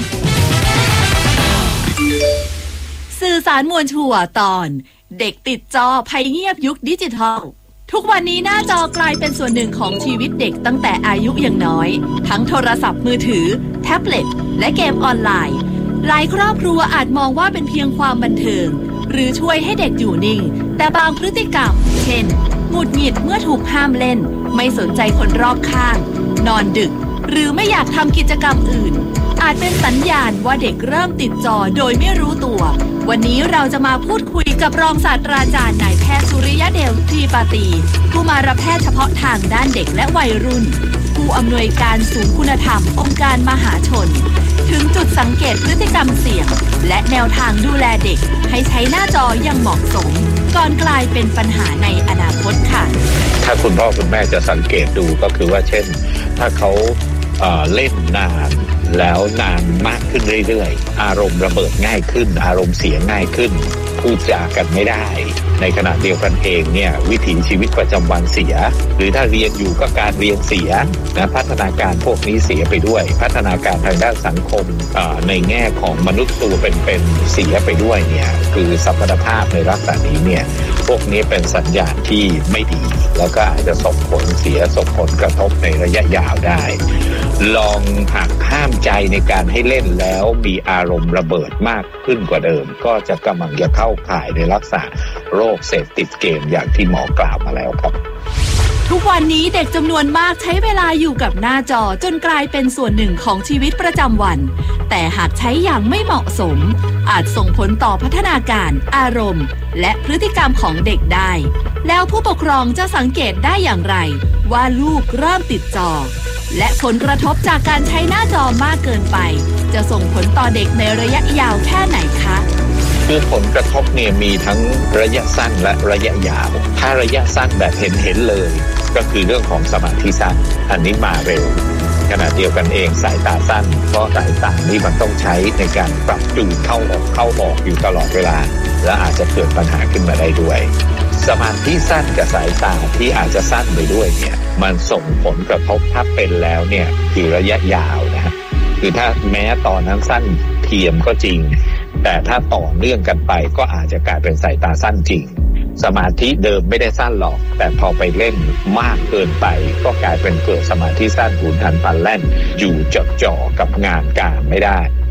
สื่อสารมวลชัวร์ตอนเด็กติดจอภัยเงียบยุคดิจิทัลทุกวันนี้หน้าจอกลายเป็นส่วนหนึ่งของชีวิตเด็กตั้งแต่อายุยังน้อยทั้งโทรศัพท์มือถือแท็บเล็ตและเกมออนไลน์หลายครอบครัวอาจมองว่าเป็นเพียงความบันเทิงหรือช่วยให้เด็กอยู่นิ่งแต่บางพฤติกรรมเช่นหงุดหงิดเมื่อถูกห้ามเล่นไม่สนใจคนรอบข้างนอนดึกหรือไม่อยากทำกิจกรรมอื่นอาจเป็นสัญญาณว่าเด็กเริ่มติดจอโดยไม่รู้ตัววันนี้เราจะมาพูดคุยกับรองศาสตราจารย์นายแพทย์สุริยะเดชทรีปาตีกุมารแพทย์เฉพาะทางด้านเด็กและวัยรุ่นผู้อำนวยการศูนย์คุณธรรมองค์การมหาชนถึงจุดสังเกตพฤติกรรมเสี่ยงและแนวทางดูแลเด็กให้ใช้หน้าจออย่างเหมาะสมก่อนกลายเป็นปัญหาในอนาคตค่ะถ้าคุณพ่อคุณแม่จะสังเกตดูก็คือว่าเช่นถ้าเขาเอ่อเล่นนานแล้วนานมากขึ้นเรื่อยๆอารมณ์ระเบิดง่ายขึ้นอารมณ์เสียง่ายขึ้นพูดจากันไม่ได้ในขณะเดียวกันเองเนี่ยวิถีชีวิตประจำวันเสียหรือถ้าเรียนอยู่ก็การเรียนเสียนะพัฒนาการพวกนี้เสียไปด้วยพัฒนาการทางด้านสังคมในแง่ของมนุษย์ตัวเป็นๆเสียไปด้วยเนี่ยคือสัมพันธภาพในลักษณะนี้เนี่ยพวกนี้เป็นสัญญาณที่ไม่ดีแล้วก็อาจจะส่งผลเสียส่งผลกระทบในระยะยาวได้ลองหักห้ามใจในการให้เล่นแล้วมีอารมณ์ระเบิดมากขึ้นกว่าเดิมก็จะกำลังจะเข้าข่ายในลักษณะโรคเสพติดเกมอย่างที่หมอกล่าวมาแล้วครับทุกวันนี้เด็กจำนวนมากใช้เวลาอยู่กับหน้าจอจนกลายเป็นส่วนหนึ่งของชีวิตประจำวันแต่หากใช้อย่างไม่เหมาะสมอาจส่งผลต่อพัฒนาการอารมณ์และพฤติกรรมของเด็กได้แล้วผู้ปกครองจะสังเกตได้อย่างไรว่าลูกเริ่มติดจอและผลกระทบจากการใช้หน้าจอมากเกินไปจะส่งผลต่อเด็กในระยะยาวแค่ไหนคะคือผลกระทบเนี่ยมีทั้งระยะสั้นและระยะยาวถ้าระยะสั้นแบบเห็นเห็นเลยก็คือเรื่องของสมาธิสั้นอันนี้มาเร็วขณะเดียวกันเองสายตาสั้นเพราะสายตานี่มันต้องใช้ในการปรับจูนเข้าออกเข้าออกอยู่ตลอดเวลาและอาจจะเกิดปัญหาขึ้นมาได้ด้วยสมาธิสั้นกับสายตาที่อาจจะสั้นไปด้วยเนี่ยมันส่งผลกระทบถ้าเป็นแล้วเนี่ยคือระยะยาวนะฮะคือถ้าแม้ตอนนั้นสั้นเทียมก็จริงแต่ถ้าต่อเนื่องกันไปก็อาจจะกลายเป็นสายตาสั้นจริงสมาธิเดิมไม่ได้สั้นหรอกแต่พอไปเล่นมากเกินไปก็กลายเป็นเกิดสมาธิสั้นหุนหันพลันแล่นอยู่จดจ่อกับงานการไม่ได้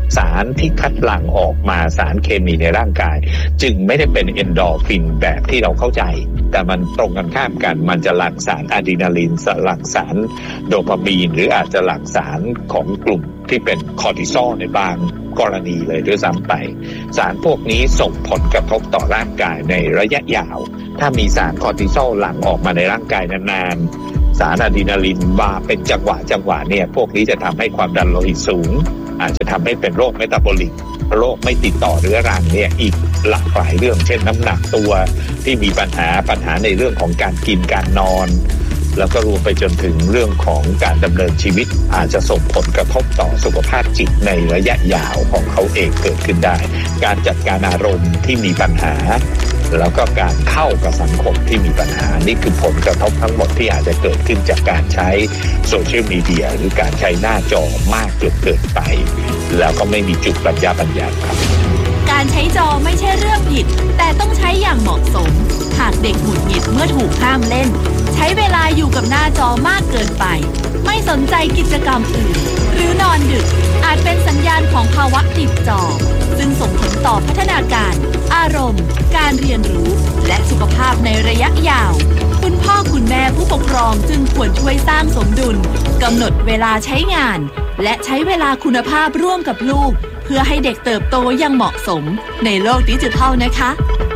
สารที่คัดหลั่งออกมาสารเคมีในร่างกายจึงไม่ได้เป็นเอนโดรฟินแบบที่เราเข้าใจแต่มันตรงกันข้ามกันมันจะหลั่งสารอะดรีนาลินหลั่งสารโดปามีนหรืออาจจะหลั่งสารของกลุ่มที่เป็นคอร์ติซอลในบางกรณีเลยด้วยซ้ำไปสารพวกนี้ส่งผลกระทบต่อร่างกายในระยะยาวถ้ามีสารคอร์ติซอลหลั่งออกมาในร่างกายนานๆสารอะดรีนาลินมาเป็นจังหวะจังหวะเนี่ยพวกนี้จะทำให้ความดันโลหิตสูงอาจจะทำให้เป็นโรคเมตาบอลิกโรคไม่ติดต่อเรื้อรังเนี่ยอีกหลากหลายเรื่องเช่นน้ำหนักตัวที่มีปัญหาปัญหาในเรื่องของการกินการนอนแล้วก็รวมไปจนถึงเรื่องของการดำเนินชีวิตอาจจะส่งผลกระทบต่อสุขภาพจิตในระยะยาวของเขาเองเกิดขึ้นได้การจัดการอารมณ์ที่มีปัญหาแล้วก็การเข้ากับสังคมที่มีปัญหานี่คือผลกระทบทั้งหมดที่อาจจะเกิดขึ้นจากการใช้โซเชียลมีเดียหรือการใช้หน้าจอมากจนเกินไปแล้วก็ไม่มีจุดปัญญาปัญญาครับการใช้จอไม่ใช่เรื่องผิดแต่ต้องใช้อย่างเหมาะสมหากเด็กหงุดหงิดเมื่อถูกห้ามเล่นใช้เวลาอยู่กับหน้าจอมากเกินไปไม่สนใจกิจกรรมอื่นหรือนอนดึกอาจเป็นสัญญาณของภาวะติดจอซึ่งส่งผลต่อพัฒนาการอารมณ์การเรียนรู้และสุขภาพในระยะยาวคุณพ่อคุณแม่ผู้ปกครองจึงควรช่วยสร้างสมดุลกำหนดเวลาใช้งานและใช้เวลาคุณภาพร่วมกับลูกเพื่อให้เด็กเติบโตอย่างเหมาะสมในโลกดิจิทัลนะคะ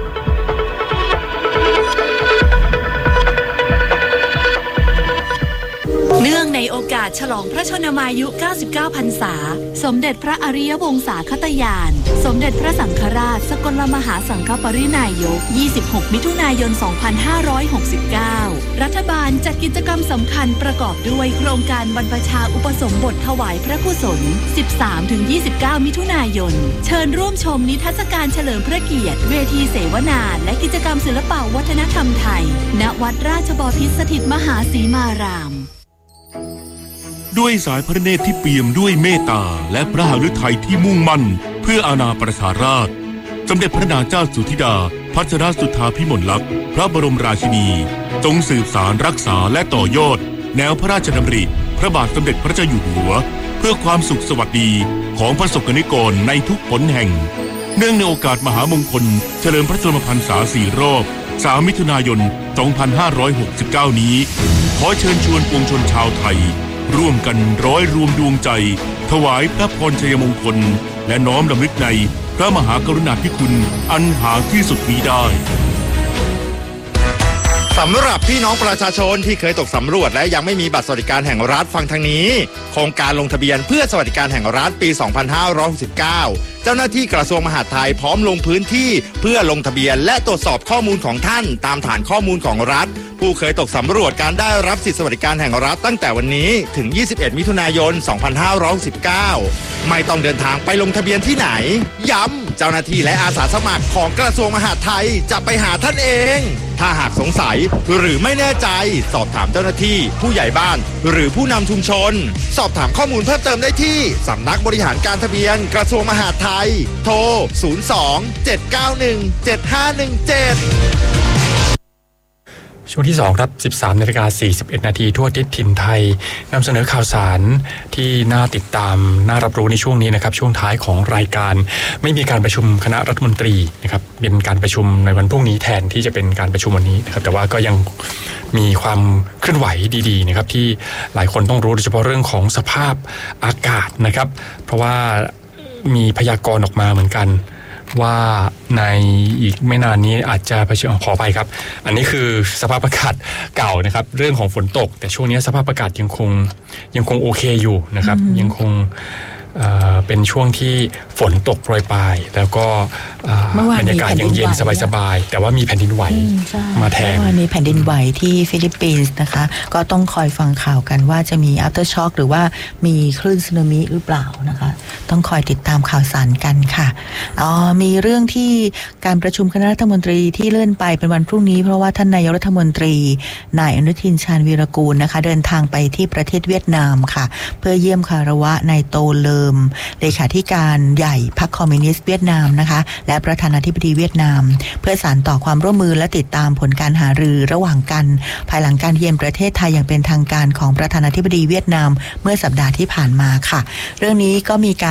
เนื่องในโอกาสฉลองพระชนมายุเก้าสิบเก้าพรรษาสมเด็จพระอริยวงศาคตญาณสมเด็จพระสังฆราชสกลมหาสังฆปรินายกยี่สิบหกมิถุนายนสองพันห้าร้อยหกสิบเก้ารัฐบาลจัดกิจกรรมสำคัญประกอบด้วยโครงการบรรพชาอุปสมบทถวายพระกุศล สิบสามถึงยี่สิบเก้า มิถุนายนเชิญร่วมชมนิทรรศการเฉลิมพระเกียรติเวทีเสวนาและกิจกรรมศิลปวัฒนธรรมไทยณวัดราชบพิตรสถิตมหาสีมารามด้วยสายพระเนตรที่เปี่ยมด้วยเมตตาและพระหฤทัยที่มุ่งมั่นเพื่ออาณาประชาราษฎร์สมเด็จพระนางเจ้าสุธิดาพัชรสุทธาภิมลลักษณ์พระบรมราชินีทรงสืบสารรักษาและต่อยอดแนวพระราชดำริพระบาทสมเด็จพระเจ้าอยู่หัวเพื่อความสุขสวัสดีของประสบกนิกรในทุกหนแห่งเนื่องในโอกาสมหามงคลเฉลิมพระชนมพรรษาสี่รอบสามมิถุนายนสองพันห้าร้อยหกสิบเก้านี้ขอเชิญชวนปวงชนชาวไทยร่วมกันร้อยรวมดวงใจถวายพระพรชัยมงคลและน้อมรำลึกในพระมหากรุณาธิคุณอันหาที่สุดมิได้สำหรับพี่น้องประชาชนที่เคยตกสำรวจและยังไม่มีบัตรสวัสดิการแห่งรัฐฟังทางนี้โครงการลงทะเบียนเพื่อสวัสดิการแห่งรัฐปี สองพันห้าร้อยหกสิบเก้า เจ้าหน้าที่กระทรวงมหาดไทยพร้อมลงพื้นที่เพื่อลงทะเบียนและตรวจสอบข้อมูลของท่านตามฐานข้อมูลของรัฐผู้เคยตกสำรวจการได้รับสิทธิสวัสดิการแห่งรัฐตั้งแต่วันนี้ถึง ยี่สิบเอ็ด มิถุนายน สองพันห้าร้อยหกสิบเก้า ไม่ต้องเดินทางไปลงทะเบียนที่ไหนย้ำเจ้าหน้าที่และอาสาสมัครของกระทรวงมหาดไทยจะไปหาท่านเองถ้าหากสงสัยหรือไม่แน่ใจสอบถามเจ้าหน้าที่ผู้ใหญ่บ้านหรือผู้นำชุมชนสอบถามข้อมูลเพิ่มเติมได้ที่สำนักบริหารการทะเบียนกระทรวงมหาดไทยโทรศูนย์ สอง เจ็ด เก้า หนึ่ง เจ็ด ห้า หนึ่ง เจ็ดช่วงที่สองครับ สิบสามนาฬิกาสี่สิบเอ็ดนาทีทั่วทิศถิ่นไทยนำเสนอข่าวสารที่น่าติดตามน่ารับรู้ในช่วงนี้นะครับช่วงท้ายของรายการไม่มีการประชุมคณะรัฐมนตรีนะครับเป็นการประชุมในวันพรุ่งนี้แทนที่จะเป็นการประชุมวันนี้นะครับแต่ว่าก็ยังมีความเคลื่อนไหวดีๆนะครับที่หลายคนต้องรู้โดยเฉพาะเรื่องของสภาพอากาศนะครับเพราะว่ามีพยากรณ์ออกมาเหมือนกันว่าในอีกไม่นานนี้อาจจะเผชิญขอไปครับอันนี้คือสภาพอากาศเก่านะครับเรื่องของฝนตกแต่ช่วงนี้สภาพอากาศยังคงยังคงโอเคอยู่นะครับยังคงเป็นช่วงที่ฝนตกโปรยปลายแล้วก็บรรยากาศยังเย็นสบายๆแต่ว่ามีแผ่นดินไหวมาแทนมีแผ่นดินไหวที่ฟิลิปปินส์นะคะก็ต้องคอยฟังข่าวกันว่าจะมี after shock หรือว่ามีคลื่นสึนามิหรือเปล่านะคะต้องคอยติดตามข่าวสารกันค่ะอ๋อมีเรื่องที่การประชุมคณะรัฐมนตรีที่เลื่อนไปเป็นวันพรุ่งนี้เพราะว่าท่านนายกรัฐมนตรีนายอนุทินชาญวีรกูลนะคะเดินทางไปที่ประเทศเวียดนามค่ะเพื่อเยี่ยมคารวะนายโตเลอเลขาธิการใหญ่พรรคคอมมิวนิสต์เวียดนามนะคะและประธานาธิบดีเวียดนามเพื่อสานต่อความร่วมมือและติดตามผลการหารือระหว่างกันภายหลังการเยี่ยมประเทศไทยอย่างเป็นทางการของประธานาธิบดีเวียดนามเมื่อสัปดาห์ที่ผ่านมาค่ะเรื่องนี้ก็มีการ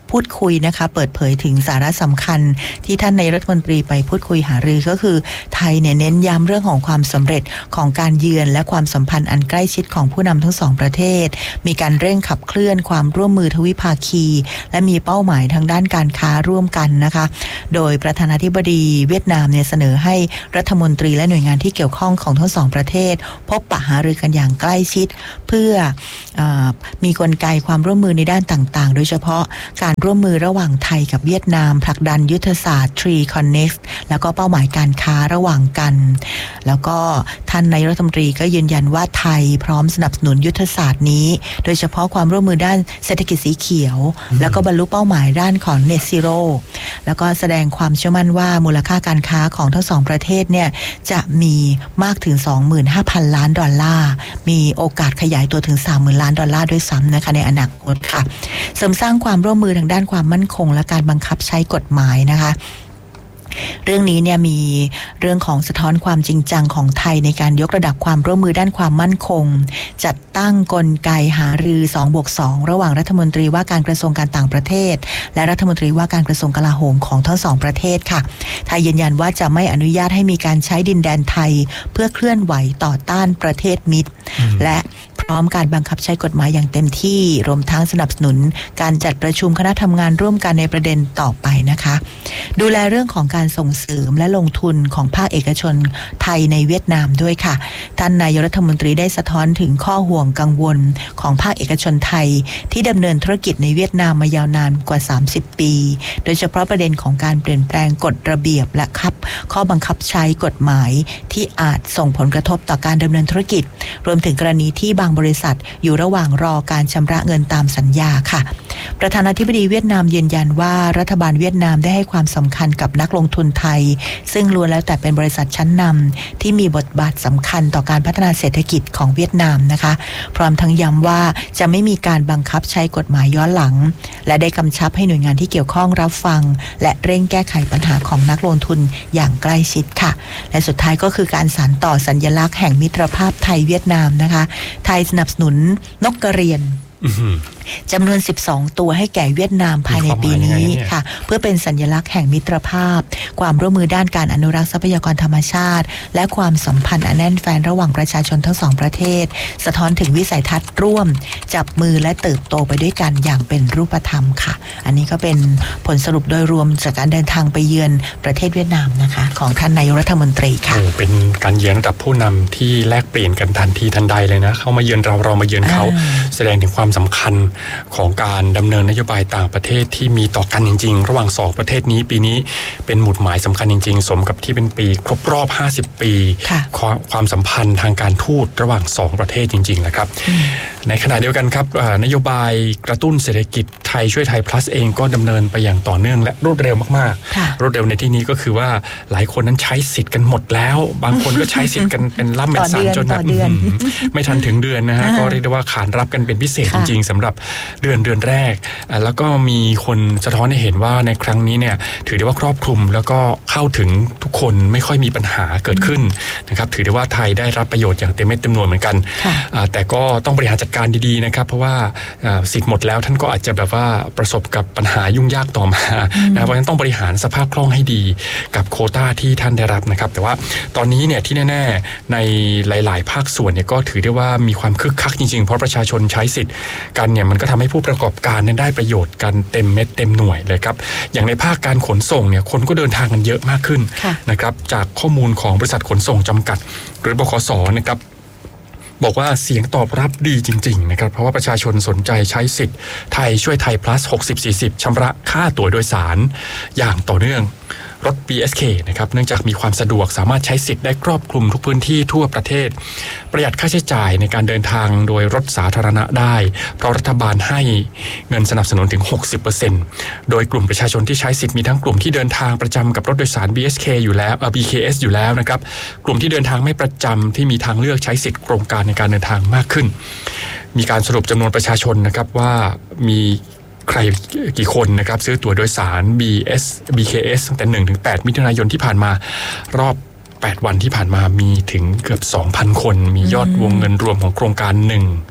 พูดคุยนะคะเปิดเผยถึงสาระสำคัญที่ท่านนายกรัฐมนตรีไปพูดคุยหารือก็คือไทยเนี่ยเน้นย้ำเรื่องของความสำเร็จของการเยือนและความสัมพันธ์อันใกล้ชิดของผู้นำทั้งสองประเทศมีการเร่งขับเคลื่อนความร่วมมือทวิภาคีและมีเป้าหมายทางด้านการค้าร่วมกันนะคะโดยประธานาธิบดีเวียดนามเนี่ยเสนอให้รัฐมนตรีและหน่วยงานที่เกี่ยวข้องของทั้งสองประเทศพบปะหารือกันอย่างใกล้ชิดเพื่อเอ่อมีกลไกความร่วมมือในด้านต่างๆโดยเฉพาะการร่วมมือระหว่างไทยกับเวียดนามผลักดันยุทธศาสตร์ ทรี Connect แล้วก็เป้าหมายการค้าระหว่างกันแล้วก็ท่านนายกรัฐมนตรีก็ยืนยันว่าไทยพร้อมสนับสนุนยุทธศาสตร์นี้โดยเฉพาะความร่วมมือด้านเศรษฐกิจสีเขียวแล้วก็บรรลุเป้าหมายด้านของ Net Zero แล้วก็แสดงความเชื่อมั่นว่ามูลค่าการค้าของทั้งสองประเทศเนี่ยจะมีมากถึง สองหมื่นห้าพัน ล้านดอลลาร์มีโอกาสขยายตัวถึง สามหมื่น ล้านดอลลาร์ด้วยซ้ำนะคะในอนาคตค่ะเสริมสร้างความร่วมมือทางด้านความมั่นคงและการบังคับใช้กฎหมายนะคะเรื่องนี้เนี่ยมีเรื่องของสะท้อนความจริงจังของไทยในการยกระดับความร่วมมือด้านความมั่นคงจัดตั้งกลไกหารือ สองบวกสอง ระหว่างรัฐมนตรีว่าการกระทรวงการต่างประเทศและรัฐมนตรีว่าการกระทรวงกลาโหมของทั้งสองประเทศค่ะไทยยืนยันว่าจะไม่อนุญาตให้มีการใช้ดินแดนไทยเพื่อเคลื่อนไหวต่อต้านประเทศมิตรและพร้อมการบังคับใช้กฎหมายอย่างเต็มที่รวมทั้งสนับสนุนการจัดประชุมคณะทำงานร่วมกันในประเด็นต่อไปนะคะดูแลเรื่องของการส่งเสริมและลงทุนของภาคเอกชนไทยในเวียดนามด้วยค่ะท่านนายกรัฐมนตรีได้สะท้อนถึงข้อห่วงกังวลของภาคเอกชนไทยที่ดำเนินธุรกิจในเวียดนามมายาวนานกว่าสามสิบปีโดยเฉพาะประเด็นของการเปลี่ยนแปลงกฎระเบียบและคับข้อบังคับใช้กฎหมายที่อาจส่งผลกระทบต่อการดำเนินธุรกิจรวมถึงกรณีที่บางบริษัทอยู่ระหว่างรอการชำระเงินตามสัญญาค่ะประธานาธิบดีเวียดนามยืนยันว่ารัฐบาลเวียดนามได้ให้ความสำคัญกับนักลงทุนไทยซึ่งล้วนแล้วแต่เป็นบริษัทชั้นนำที่มีบทบาทสำคัญต่อการพัฒนาเศรษฐกิจของเวียดนามนะคะพร้อมทั้งย้ำว่าจะไม่มีการบังคับใช้กฎหมายย้อนหลังและได้กำชับให้หน่วยงานที่เกี่ยวข้องรับฟังและเร่งแก้ไขปัญหาของนักลงทุนอย่างใกล้ชิดค่ะและสุดท้ายก็คือการสานต่อสัญลักษณ์แห่งมิตรภาพไทยเวียดนามนะคะไทยสนับสนุนนกกระเรียนจำนวนสิบสองตัวให้แก่เวียดนามภายในปีนี้ค่ะเพื่อเป็นสัญลักษณ์แห่งมิตรภาพความร่วมมือด้านการอนุรักษ์ทรัพยากรธรรมชาติและความสัมพันธ์อันแน่นแฟ้นระหว่างประชาชนทั้งสองประเทศสะท้อนถึงวิสัยทัศน์ร่วมจับมือและเติบโตไปด้วยกันอย่างเป็นรูปธรรมค่ะอันนี้ก็เป็นผลสรุปโดยรวมจากการเดินทางไปเยือนประเทศเวียดนามนะคะของท่านนายกรัฐมนตรีค่ะโอ้เป็นการเยือนระดับผู้นำที่แลกเปลี่ยนกันทันทีทันใดเลยนะเขามาเยือนเราเรามาเยือนเขาแสดงถึงความสำคัญของการดำเนินนโยบายต่างประเทศที่มีต่อกันจริงๆระหว่างสองประเทศนี้ปีนี้เป็นหมุดหมายสำคัญจริงๆสมกับที่เป็นปีครบรอบห้าสิบปีความสัมพันธ์ทางการทูตระหว่างสองประเทศจริงๆนะครับในขณะเดียวกันครับนโยบายกระตุ้นเศรษฐกิจไทยช่วยไทย plus เองก็ดำเนินไปอย่างต่อเนื่องและรวดเร็วมากๆรวดเร็วในที่นี้ก็คือว่าหลายคนนั้นใช้สิทธิ์กันหมดแล้วบางคนก็ใช้สิทธิ์กันเป็นล่ำเป็นสันจนแบบไม่ทันถึงเดือนนะฮะก็เรียกได้ว่าขานรับกันเป็นพิเศษจริงๆสำหรับเดือนเดือนแรกแล้วก็มีคนสะท้อนให้เห็นว่าในครั้งนี้เนี่ยถือได้ว่าครอบคลุมแล้วก็เข้าถึงทุกคนไม่ค่อยมีปัญหาเกิดขึ้นนะครับถือได้ว่าไทยได้รับประโยชน์อย่างเต็มเม็ดเต็มหน่วยเหมือนกันแต่ก็ต้องบริหารจัดการดีๆนะครับเพราะว่าสิทธิ์หมดแล้วท่านก็อาจจะแบบว่าประสบกับปัญหายุ่งยากต่อมานะเพราะฉะนั้นต้องบริหารสภาพคล่องให้ดีกับโควต้าที่ท่านได้รับนะครับแต่ว่าตอนนี้เนี่ยที่แน่ๆในหลายๆภาคส่วนเนี่ยก็ถือได้ว่ามีความคึกคักจริงๆเพราะประชาชนใช้สิทธิ์กันเนี่ยมันก็ทำให้ผู้ประกอบการนั้นได้ประโยชน์กันเต็มเม็ดเต็มหน่วยเลยครับอย่างในภาคการขนส่งเนี่ยคนก็เดินทางกันเยอะมากขึ้นนะครับจากข้อมูลของบริษัทขนส่งจำกัดหรือบขส.นะครับบอกว่าเสียงตอบรับดีจริงๆนะครับเพราะว่าประชาชนสนใจใช้สิทธิ์ไทยช่วยไทย plus หกสิบ สี่สิบชำระค่าตั๋วโดยสารอย่างต่อเนื่องรถ บี เอส เค นะครับเนื่องจากมีความสะดวกสามารถใช้สิทธิ์ได้ครอบคลุมทุกพื้นที่ทั่วประเทศประหยัดค่าใช้จ่ายในการเดินทางโดยรถสาธารณะได้เพราะรัฐบาลให้เงินสนับสนุนถึง หกสิบเปอร์เซ็นต์ โดยกลุ่มประชาชนที่ใช้สิทธิ์มีทั้งกลุ่มที่เดินทางประจำกับรถโดยสาร บี เอส เค อยู่แล้ว บี เค เอส อยู่แล้วนะครับกลุ่มที่เดินทางไม่ประจำที่มีทางเลือกใช้สิทธิ์โครงการในการเดินทางมากขึ้นมีการสรุปจำนวนประชาชนนะครับว่ามีใครกี่คนนะครับซื้อตั๋วโดยสาร บี เอส บี เค เอส ตั้งแต่หนึ่งถึงแปดมิถุนายนที่ผ่านมารอบแปดวันที่ผ่านมามีถึงเกือบ สองพัน คนมียอดวงเงินรวมของโครงการหนึ่ง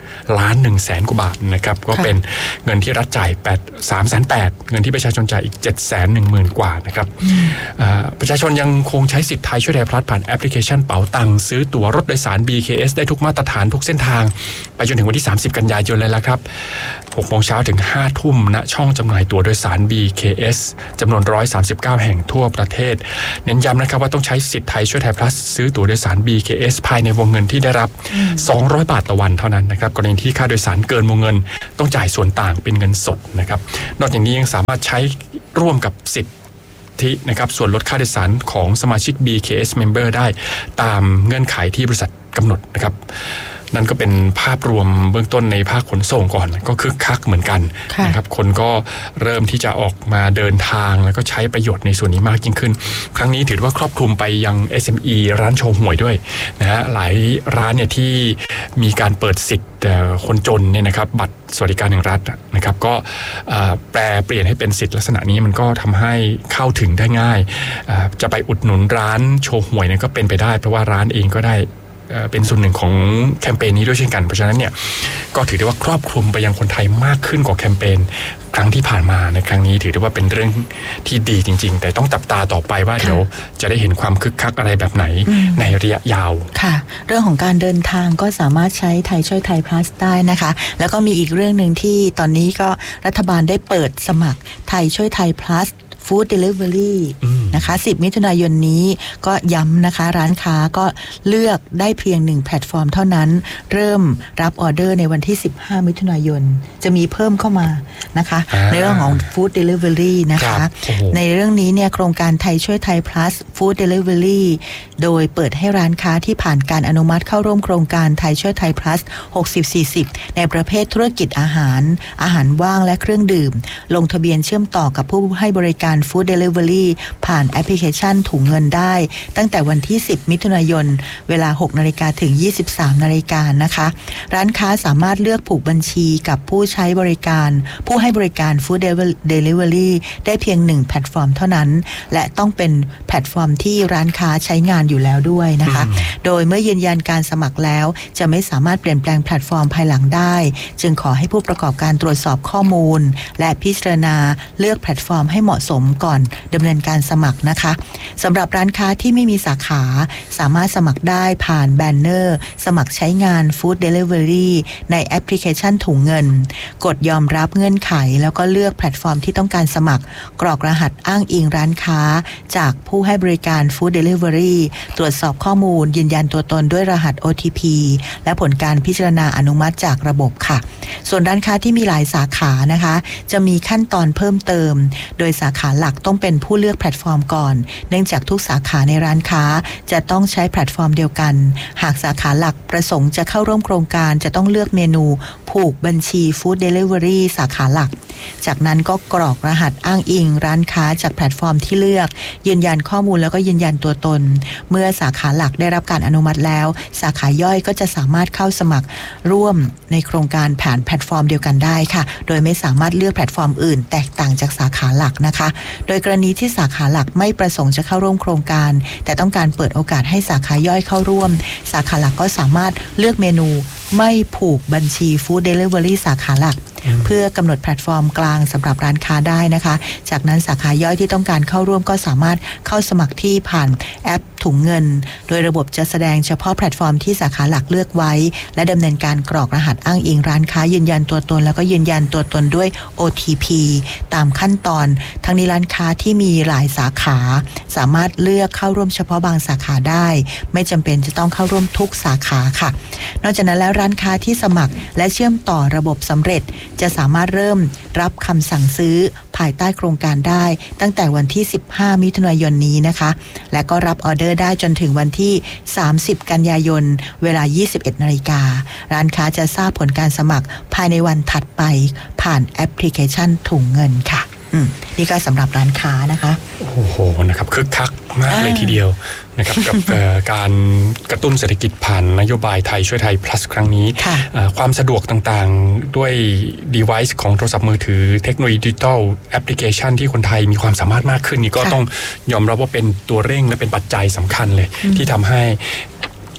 ล้านหนึ่งแสนกว่าบาทนะครับก็เป็นเงินที่รัฐจ่ายแปด สามแสนแปด เงินที่ประชาชนจ่ายอีก เจ็ดแสนหนึ่งหมื่น กว่านะครับประชาชนยังคงใช้สิทธิ์ไทยช่วยไทยพลัสผ่านแอปพลิเคชันเป๋าตังค์ซื้อตั๋วรถโดยสาร บี เค เอส ได้ทุกมาตรฐานทุกเส้นทางไปจนถึงวันที่สามสิบกันยายนเลยละครับหกโมงเช้าถึงห้าทุ่มณช่องจำหน่ายตั๋วโดยสาร บี เค เอส จำนวนหนึ่งร้อยสามสิบเก้าแห่งทั่วประเทศเน้นย้ำนะครับว่าต้องใช้สิทธิ์ไทยช่วยไทยพลัสซื้อตั๋วโดยสาร บี เค เอส ภายในวงเงินที่ได้รับสองร้อยบาทต่อวันเท่านั้นนะครับกรณีที่ค่าโดยสารเกินวงเงินต้องจ่ายส่วนต่างเป็นเงินสดนะครับนอกจากนี้ยังสามารถใช้ร่วมกับสิทธิ์ที่นะครับส่วนลดค่าโดยสารของสมาชิก บี เค เอส Member ได้ตามเงื่อนไขที่บริษัทกำหนดนะครับนั่นก็เป็นภาพรวมเบื้องต้นในภาคขนส่งก่อนก็คึกคักเหมือนกันนะครับคนก็เริ่มที่จะออกมาเดินทางแล้วก็ใช้ประโยชน์ในส่วนนี้มากยิ่งขึ้นครั้งนี้ถือว่าครอบคลุมไปยัง เอส เอ็ม อี ร้านโชว์หวยด้วยนะฮะหลายร้านเนี่ยที่มีการเปิดสิทธิ์คนจนเนี่ยนะครับบัตรสวัสดิการแห่งรัฐนะครับก็แปลเปลี่ยนให้เป็นสิทธิ์ลักษณะนี้มันก็ทำให้เข้าถึงได้ง่ายจะไปอุดหนุนร้านโชว์หวยเนี่ยก็เป็นไปได้เพราะว่าร้านเองก็ได้เป็นส่วนหนึ่งของแคมเปญนี้ด้วยเช่นกันเพราะฉะนั้นเนี่ยก็ถือได้ว่าครอบคลุมไปยังคนไทยมากขึ้นกว่าแคมเปญครั้งที่ผ่านมาในครั้งนี้ถือได้ว่าเป็นเรื่องที่ดีจริงๆแต่ต้องจับตาต่อไปว่าเดี๋ยวจะได้เห็นความคึกคักอะไรแบบไหนในระยะยาวค่ะเรื่องของการเดินทางก็สามารถใช้ไทยช่วยไทย plus ได้นะคะแล้วก็มีอีกเรื่องนึงที่ตอนนี้ก็รัฐบาลได้เปิดสมัครไทยช่วยไทย plusฟู้ดเดลิเวอรี่นะคะสิบมิถุนายนนี้ก็ย้ำนะคะร้านค้าก็เลือกได้เพียงหนึ่งแพลตฟอร์มเท่านั้นเริ่มรับออเดอร์ในวันที่สิบห้ามิถุนายนจะมีเพิ่มเข้ามานะคะในเรื่องของฟู้ดเดลิเวอรี่นะคะในเรื่องนี้เนี่ยโครงการไทยช่วยไทย plus ฟู้ดเดลิเวอรี่โดยเปิดให้ร้านค้าที่ผ่านการอนุมัติเข้าร่วมโครงการไทยช่วยไทย plus หกสิบ สี่สิบในประเภทธุรกิจอาหารอาหารว่างและเครื่องดื่มลงทะเบียนเชื่อมต่อกับผู้ให้บริการฟู้ดเดลิเวอรี่ผ่านแอปพลิเคชันถุงเงินได้ตั้งแต่วันที่สิบมิถุนายนเวลา หกนาฬิกาถึง ยี่สิบสามนาฬิกานะคะร้านค้าสามารถเลือกผูกบัญชีกับผู้ใช้บริการผู้ให้บริการฟู้ดเดลิเวอรี่ได้เพียงหนึ่งแพลตฟอร์มเท่านั้นและต้องเป็นแพลตฟอร์มที่ร้านค้าใช้งานอยู่แล้วด้วยนะคะโดยเมื่อยืนยันการสมัครแล้วจะไม่สามารถเปลี่ยนแปลงแพลตฟอร์มภายหลังได้จึงขอให้ผู้ประกอบการตรวจสอบข้อมูลและพิจารณาเลือกแพลตฟอร์มให้เหมาะสมก่อนดำเนินการสมัครนะคะสำหรับร้านค้าที่ไม่มีสาขาสามารถสมัครได้ผ่านแบนเนอร์สมัครใช้งานฟู้ดเดลิเวอรี่ในแอปพลิเคชันถุงเงินกดยอมรับเงื่อนไขแล้วก็เลือกแพลตฟอร์มที่ต้องการสมัครกรอกรหัสอ้างอิงร้านค้าจากผู้ให้บริการฟู้ดเดลิเวอรี่ตรวจสอบข้อมูลยืนยันตัวตนด้วยรหัส โอ ที พี และผลการพิจารณาอนุมัติจากระบบค่ะส่วนร้านค้าที่มีหลายสาขานะคะจะมีขั้นตอนเพิ่มเติมโดยสาขาหลักต้องเป็นผู้เลือกแพลตฟอร์มก่อนเนื่องจากทุกสาขาในร้านค้าจะต้องใช้แพลตฟอร์มเดียวกันหากสาขาหลักประสงค์จะเข้าร่วมโครงการจะต้องเลือกเมนูผูกบัญชีฟู้ดเดลิเวอรี่สาขาหลักจากนั้นก็กรอกรหัสอ้างอิงร้านค้าจากแพลตฟอร์มที่เลือกยืนยันข้อมูลแล้วก็ยืนยันตัวตนเมื่อสาขาหลักได้รับการอนุมัติแล้วสาขาย่อยก็จะสามารถเข้าสมัครร่วมในโครงการผ่านแพลตฟอร์มเดียวกันได้ค่ะโดยไม่สามารถเลือกแพลตฟอร์มอื่นแตกต่างจากสาขาหลักนะคะโดยกรณีที่สาขาหลักไม่ประสงค์จะเข้าร่วมโครงการแต่ต้องการเปิดโอกาสให้สาขาย่อยเข้าร่วมสาขาหลักก็สามารถเลือกเมนูไม่ผูกบัญชีฟู้ดเดลิเวอรี่สาขาหลักเพื่อกำหนดแพลตฟอร์มกลางสำหรับร้านค้าได้นะคะจากนั้นสาขาย่อยที่ต้องการเข้าร่วมก็สามารถเข้าสมัครที่ผ่านแอปถุงเงินโดยระบบจะแสดงเฉพาะแพลตฟอร์มที่สาขาหลักเลือกไว้และดำเนินการกรอกรหัสอ้างอิงร้านค้ายืนยันตัวตนแล้วก็ยืนยันตัวตนด้วย โอ ที พี ตามขั้นตอนทั้งนี้ร้านค้าที่มีหลายสาขาสามารถเลือกเข้าร่วมเฉพาะบางสาขาได้ไม่จำเป็นจะต้องเข้าร่วมทุกสาขาค่ะนอกจากนั้นแล้วร้านค้าที่สมัครและเชื่อมต่อระบบสำเร็จจะสามารถเริ่มรับคำสั่งซื้อภายใต้โครงการได้ตั้งแต่วันที่สิบห้ามิถุนายนนี้นะคะและก็รับออเดอร์ได้จนถึงวันที่สามสิบกันยายนเวลา ยี่สิบเอ็ดนาฬิการ้านค้าจะทราบผลการสมัครภายในวันถัดไปผ่านแอปพลิเคชันถุงเงินค่ะนี่ก็สำหรับร้านค้านะคะโอ้โหนะครับคึกคักมากเลยทีเดียวนะครับกับการกระตุ้นเศรษฐกิจผ่านนโยบายไทยช่วยไทย plus ครั้งนี้ความสะดวกต่างๆด้วย device ของโทรศัพท์มือถือเทคโนโลยีดิจิทัลแอปพลิเคชันที่คนไทยมีความสามารถมากขึ้นนี่ก็ต้องยอมรับว่าเป็นตัวเร่งและเป็นปัจจัยสำคัญเลยที่ทำให้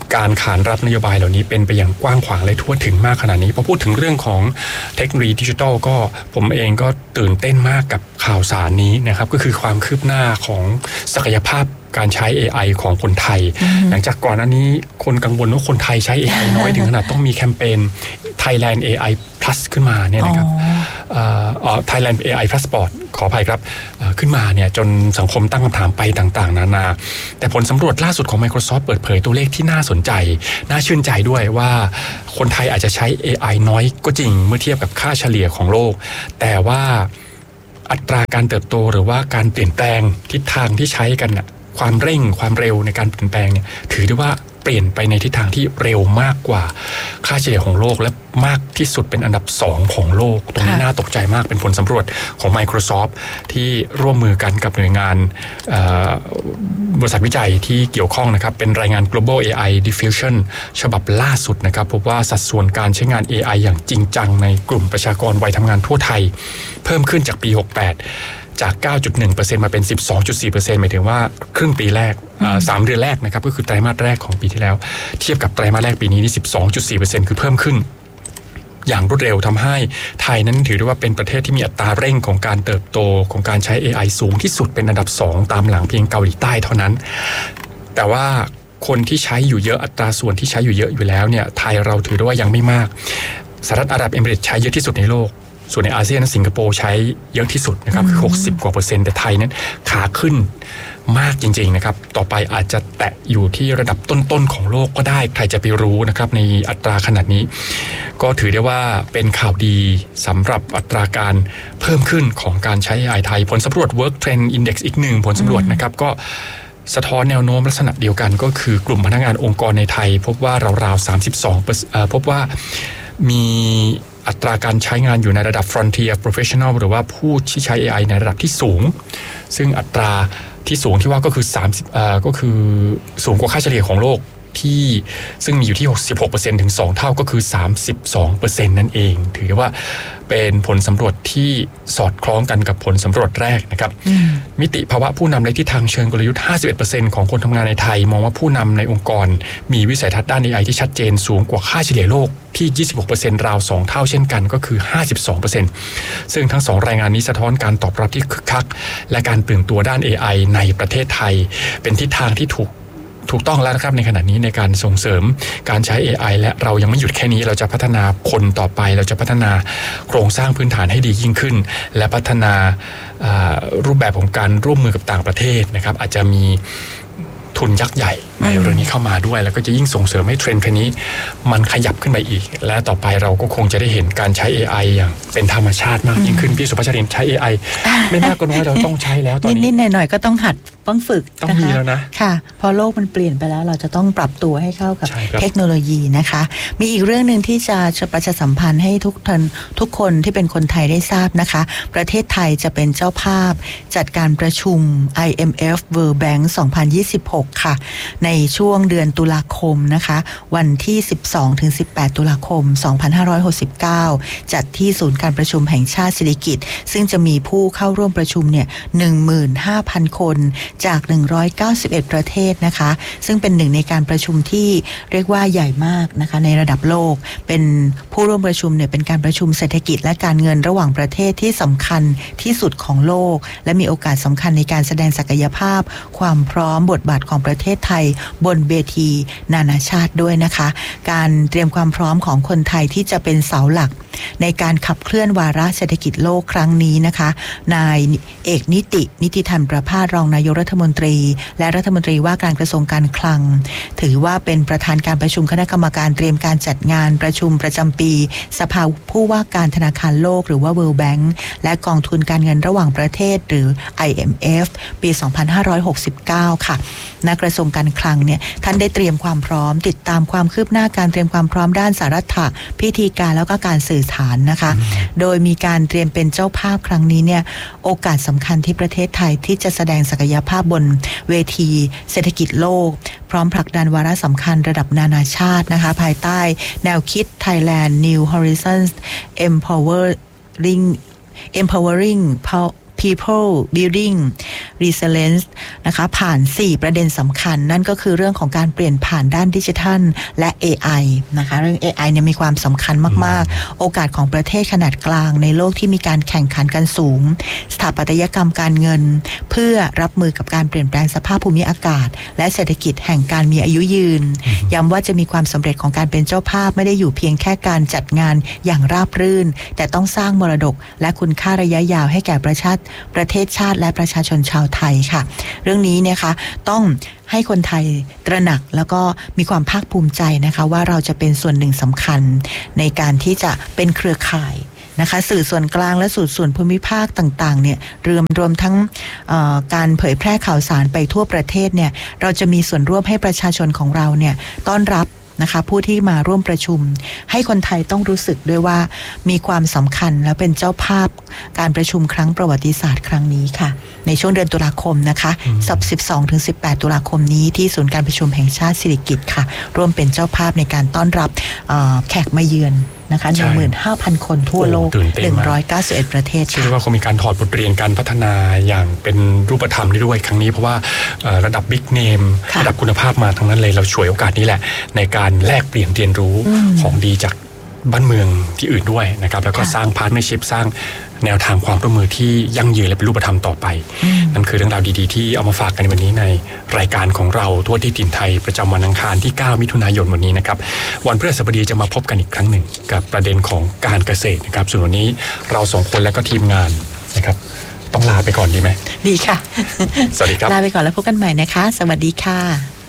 การขานรับนโยบายเหล่านี้เป็นไปอย่างกว้างขวางและทั่วถึงมากขนาดนี้พอพูดถึงเรื่องของเทคโนโลยีดิจิทัลก็ผมเองก็ตื่นเต้นมากกับข่าวสารนี้นะครับก็คือความคืบหน้าของศักยภาพการใช้ เอ ไอ ของคนไทยหลังจากก่อนหน้านี้คนกังวลว่าคนไทยใช้ เอ ไอ น้อยถึงขนาดต้องมีแคมเปญ Thailand เอ ไอ Plus ขึ้นมาเนี่ยนะครับอ๋อ Thailand เอ ไอ Passport ขออภัยครับขึ้นมาเนี่ยจนสังคมตั้งคำถามไปต่างๆนานาแต่ผลสำรวจล่าสุดของ Microsoft เปิดเผยตัวเลขที่น่าสนใจน่าชื่นใจด้วยว่าคนไทยอาจจะใช้ เอ ไอ น้อยก็จริงเมื่อเทียบกับค่าเฉลี่ยของโลกแต่ว่าอัตราการเติบโตหรือว่าการเปลี่ยนแปลงทิศทางที่ใช้กันน่ะความเร่งความเร็วในการเปลี่ยนแปลงเนี่ยถือได้ว่าเปลี่ยนไปในทิศทางที่เร็วมากกว่าค่าเฉลี่ยของโลกและมากที่สุดเป็นอันดับสองของโลกตรงนี้น่าตกใจมากเป็นผลสำรวจของ Microsoft ที่ร่วมมือกันกับหน่วยงานบริษัทวิจัยที่เกี่ยวข้องนะครับเป็นรายงาน Global เอ ไอ Diffusion ฉบับล่าสุดนะครับพบว่าสัดส่วนการใช้งาน เอ ไอ อย่างจริงจังในกลุ่มประชากรวัยทำงานทั่วไทยเพิ่มขึ้นจากปีหกสิบแปดจาก เก้าจุดหนึ่งเปอร์เซ็นต์ มาเป็น สิบสองจุดสี่เปอร์เซ็นต์ หมายถึงว่าครึ่งปีแรกสามเดือนแรกนะครับก็คือไตรมาสแรกของปีที่แล้วเทียบกับไตรมาสแรกปีนี้นี่ สิบสองจุดสี่เปอร์เซ็นต์ คือเพิ่มขึ้นอย่างรวดเร็วทำให้ไทยนั้นถือได้ว่าเป็นประเทศที่มีอัตราเร่งของการเติบโตของการใช้ เอ ไอ สูงที่สุดเป็นอันดับสองตามหลังเพียงเกาหลีใต้เท่านั้นแต่ว่าคนที่ใช้อยู่เยอะอัตราส่วนที่ใช้อยู่เยอะอยู่แล้วเนี่ยไทยเราถือได้ว่ายังไม่มากสหรัฐอาหรับเอมิเรตส์ใช้เยอะที่สุดในโลกส่วนในอาเซียนสิงคโปร์ใช้เยอะที่สุดนะครับคือหกสิบกว่าเปอร์เซ็นต์แต่ไทยนั้นขาขึ้นมากจริงๆนะครับต่อไปอาจจะแตะอยู่ที่ระดับต้นๆของโลกก็ได้ใครจะไปรู้นะครับในอัตราขนาดนี้ก็ถือได้ว่าเป็นข่าวดีสำหรับอัตราการเพิ่มขึ้นของการใช้ เอ ไอ ไทยผลสำรวจ Work Trend Index อีกหนึ่งผลสำรวจนะครับก็สะท้อนแนวโน้มลักษณะเดียวกันก็คือกลุ่มพนักงานองค์กรในไทยพบว่าราวๆสามสิบสองเปอร์เซ็นต์ พบว่ามีอัตราการใช้งานอยู่ในระดับ Frontier Professional หรือว่าผู้ที่ใช้ เอ ไอ ในระดับที่สูงซึ่งอัตราที่สูงที่ว่าก็คือ30เอ่อก็คือสูงกว่าค่าเฉลี่ยของโลกที่ซึ่งมีอยู่ที่ สิบหกเปอร์เซ็นต์ ถึงสองเท่าก็คือ สามสิบสองเปอร์เซ็นต์ นั่นเองถือว่าเป็นผลสำรวจที่สอดคล้องกันกับผลสำรวจแรกนะครับมิติภาวะผู้นำในทิศทางเชิงกลยุทธ์ ห้าสิบเอ็ดเปอร์เซ็นต์ ของคนทำงานในไทยมองว่าผู้นำในองค์กรมีวิสัยทัศน์ด้าน เอ ไอ ที่ชัดเจนสูงกว่าค่าเฉลี่ยโลกที่ ยี่สิบหกเปอร์เซ็นต์ ราวสองเท่าเช่นกันก็คือ ห้าสิบสองเปอร์เซ็นต์ ซึ่งทั้งสองรายงานนี้สะท้อนการตอบรับที่คึกคักและการตื่นตัวด้าน เอ ไอ ในประเทศไทยเป็นทิศทางที่ถูกถูกต้องแล้วนะครับในขณะนี้ในการส่งเสริมการใช้ เอ ไอ และเรายังไม่หยุดแค่นี้เราจะพัฒนาคนต่อไปเราจะพัฒนาโครงสร้างพื้นฐานให้ดียิ่งขึ้นและพัฒนารูปแบบของการร่วมมือกับต่างประเทศนะครับอาจจะมีทุนยักษ์ใหญ่ในเรื่องนี้เข้ามาด้วยแล้วก็จะยิ่งส่งเสริมให้เทรนด์นี้มันขยับขึ้นไปอีกและต่อไปเราก็คงจะได้เห็นการใช้ เอ ไอ อย่างเป็นธรรมชาติมากยิ่งขึ้นพี่สุภาชรินใช้ เอ ไอ ไม่มากก็น้อยเราต้องใช้แล้วตอนนี้นิดๆหน่อยๆก็ต้องหัดต้องฝึกต้องมีแล้วนะค่ะพอโลกมันเปลี่ยนไปแล้วเราจะต้องปรับตัวให้เข้ากับเทคโนโลยีนะคะมีอีกเรื่องนึงที่จะประชาสัมพันธ์ให้ทุกท่านทุกคนที่เป็นคนไทยได้ทราบนะคะประเทศไทยจะเป็นเจ้าภาพจัดการประชุม ไอ เอ็ม เอฟ World Bank สองพันยี่สิบหกค่ะในช่วงเดือนตุลาคมนะคะวันที่ สิบสองถึงสิบแปด ตุลาคม สองพันห้าร้อยหกสิบเก้า จัดที่ศูนย์การประชุมแห่งชาติสิริกิติ์ซึ่งจะมีผู้เข้าร่วมประชุมเนี่ย หนึ่งหมื่นห้าพัน คนจากหนึ่งร้อยเก้าสิบเอ็ดประเทศนะคะซึ่งเป็นหนึ่งในการประชุมที่เรียกว่าใหญ่มากนะคะในระดับโลกเป็นผู้ร่วมประชุมเนี่ยเป็นการประชุมเศรษฐกิจและการเงินระหว่างประเทศที่สำคัญที่สุดของโลกและมีโอกาสสำคัญในการแสดงศักยภาพความพร้อมบทบาทของประเทศไทยบนเวทีนานาชาติด้วยนะคะการเตรียมความพร้อมของคนไทยที่จะเป็นเสาหลักในการขับเคลื่อนวาระเศรษฐกิจโลกครั้งนี้นะคะนายเอกนิตินิติธรรมประภาสรองนายกรัฐมนตรีและรัฐมนตรีว่าการกระทรวงการคลังถือว่าเป็นประธานการประชุมคณะกรรมการเตรียมการจัดงานประชุมประจำปีสภาผู้ว่าการธนาคารโลกหรือว่า World Bank และกองทุนการเงินระหว่างประเทศหรือ ไอ เอ็ม เอฟ ปี สองพันห้าร้อยหกสิบเก้า ค่ะณกระทรวงการคลังเนี่ยท่านได้เตรียมความพร้อมติดตามความคืบหน้าการเตรียมความพร้อมด้านสารัฐะพิธีการแล้วก็การสื่อสารนะคะโดยมีการเตรียมเป็นเจ้าภาพครั้งนี้เนี่ยโอกาสสำคัญที่ประเทศไทยที่จะแสดงศักยภาพบนเวทีเศรษฐกิจโลกพร้อมผลักดันวาระสำคัญระดับนานาชาตินะคะภายใต้แนวคิด Thailand New Horizons Empowering Empowering people building resilience นะคะผ่านสี่ประเด็นสำคัญนั่นก็คือเรื่องของการเปลี่ยนผ่านด้านดิจิทัลและ เอ ไอ นะคะเรื่อง เอ ไอ เนี่ยมีความสำคัญมากๆโอกาสของประเทศขนาดกลางในโลกที่มีการแข่งขันกันสูงสถาปัตยกรรมการเงินเพื่อรับมือกับการเปลี่ยนแปลงสภาพภูมิอากาศและเศรษฐกิจแห่งการมีอายุยืนย้ำว่าจะมีความสำเร็จของการเป็นเจ้าภาพไม่ได้อยู่เพียงแค่การจัดงานอย่างราบรื่นแต่ต้องสร้างมรดกและคุณค่าระยะยาวให้แก่ประชาประเทศชาติและประชาชนชาวไทยค่ะเรื่องนี้เนี่ยค่ะต้องให้คนไทยตระหนักแล้วก็มีความภาคภูมิใจนะคะว่าเราจะเป็นส่วนหนึ่งสำคัญในการที่จะเป็นเครือข่ายนะคะสื่อส่วนกลางและสื่อส่วนภูมิภาคต่างๆเนี่ยรวมรวมทั้งการเผยแพร่ข่าวสารไปทั่วประเทศเนี่ยเราจะมีส่วนร่วมให้ประชาชนของเราเนี่ยต้อนรับนะคะผู้ที่มาร่วมประชุมให้คนไทยต้องรู้สึกด้วยว่ามีความสำคัญและเป็นเจ้าภาพการประชุมครั้งประวัติศาสตร์ครั้งนี้ค่ะในช่วงเดือนตุลาคมนะคะสิบสองถึงสิบแปดตุลาคมนี้ที่ศูนย์การประชุมแห่งชาติสิริกิติ์ค่ะร่วมเป็นเจ้าภาพในการต้อนรับแขกมาเยือนนะคะ หนึ่งหมื่นห้าพัน คนทั่วโลกหนึ่งร้อยเก้าสิบเอ็ดประเทศค่ะคิดว่าคงมีการถอดบทเรียนการพัฒนาอย่างเป็นรูปธรรมด้วยครั้งนี้เพราะว่าระดับบิ๊กเนมระดับคุณภาพมาทั้งนั้นเลยเราฉวยโอกาสนี้แหละในการแลกเปลี่ยนเรียนรู้ของดีจากบ้านเมืองที่อื่นด้วยนะครับแล้วก็สร้างพาร์ทเนอร์ชิพสร้างแนวทางความร่วมมือที่ยั่งยืนและเป็นรูปธรรมต่อไปนั่นคือเรื่องราวดีๆที่เอามาฝากกันในวันนี้ในรายการของเราทั่วที่ถิ่นไทยประจำวันอังคารที่เก้ามิถุนายนวันนี้นะครับวันพฤหัสบดีจะมาพบกันอีกครั้งหนึ่งกับประเด็นของการเกษตรนะครับส่วนวันนี้เราสองคนและก็ทีมงานนะครับต้องลาไปก่อนดีไหมดีค่ะสวัสดีครับลาไปก่อนแล้วพบกันใหม่นะคะสวัสดีค่ะ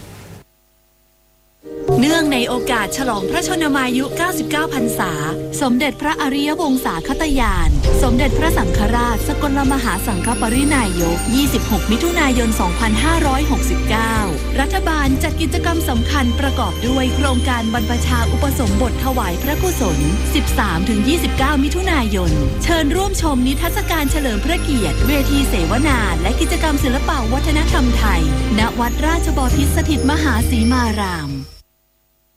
เนื่องในโอกาสฉลองพระชนมายุเก้าสิบเก้าพรรษาสมเด็จพระอริยวงศาคตญาณสมเด็จพระสังฆราชสกลมหาสังฆปรินายกยี่สิบหกมิถุนายนสองพันห้าร้อยหกสิบเก้ารัฐบาลจัดกิจกรรมสำคัญประกอบด้วยโครงการบรรพชาอุปสมบทถวายพระกุศล สิบสามถึงยี่สิบเก้า มิถุนายนเชิญร่วมชมนิทรรศการเฉลิมพระเกียรติเวทีเสวนาและกิจกรรมศิลปวัฒนธรรมไทยณวัดราชบพิตรสถิตมหาสีมาราม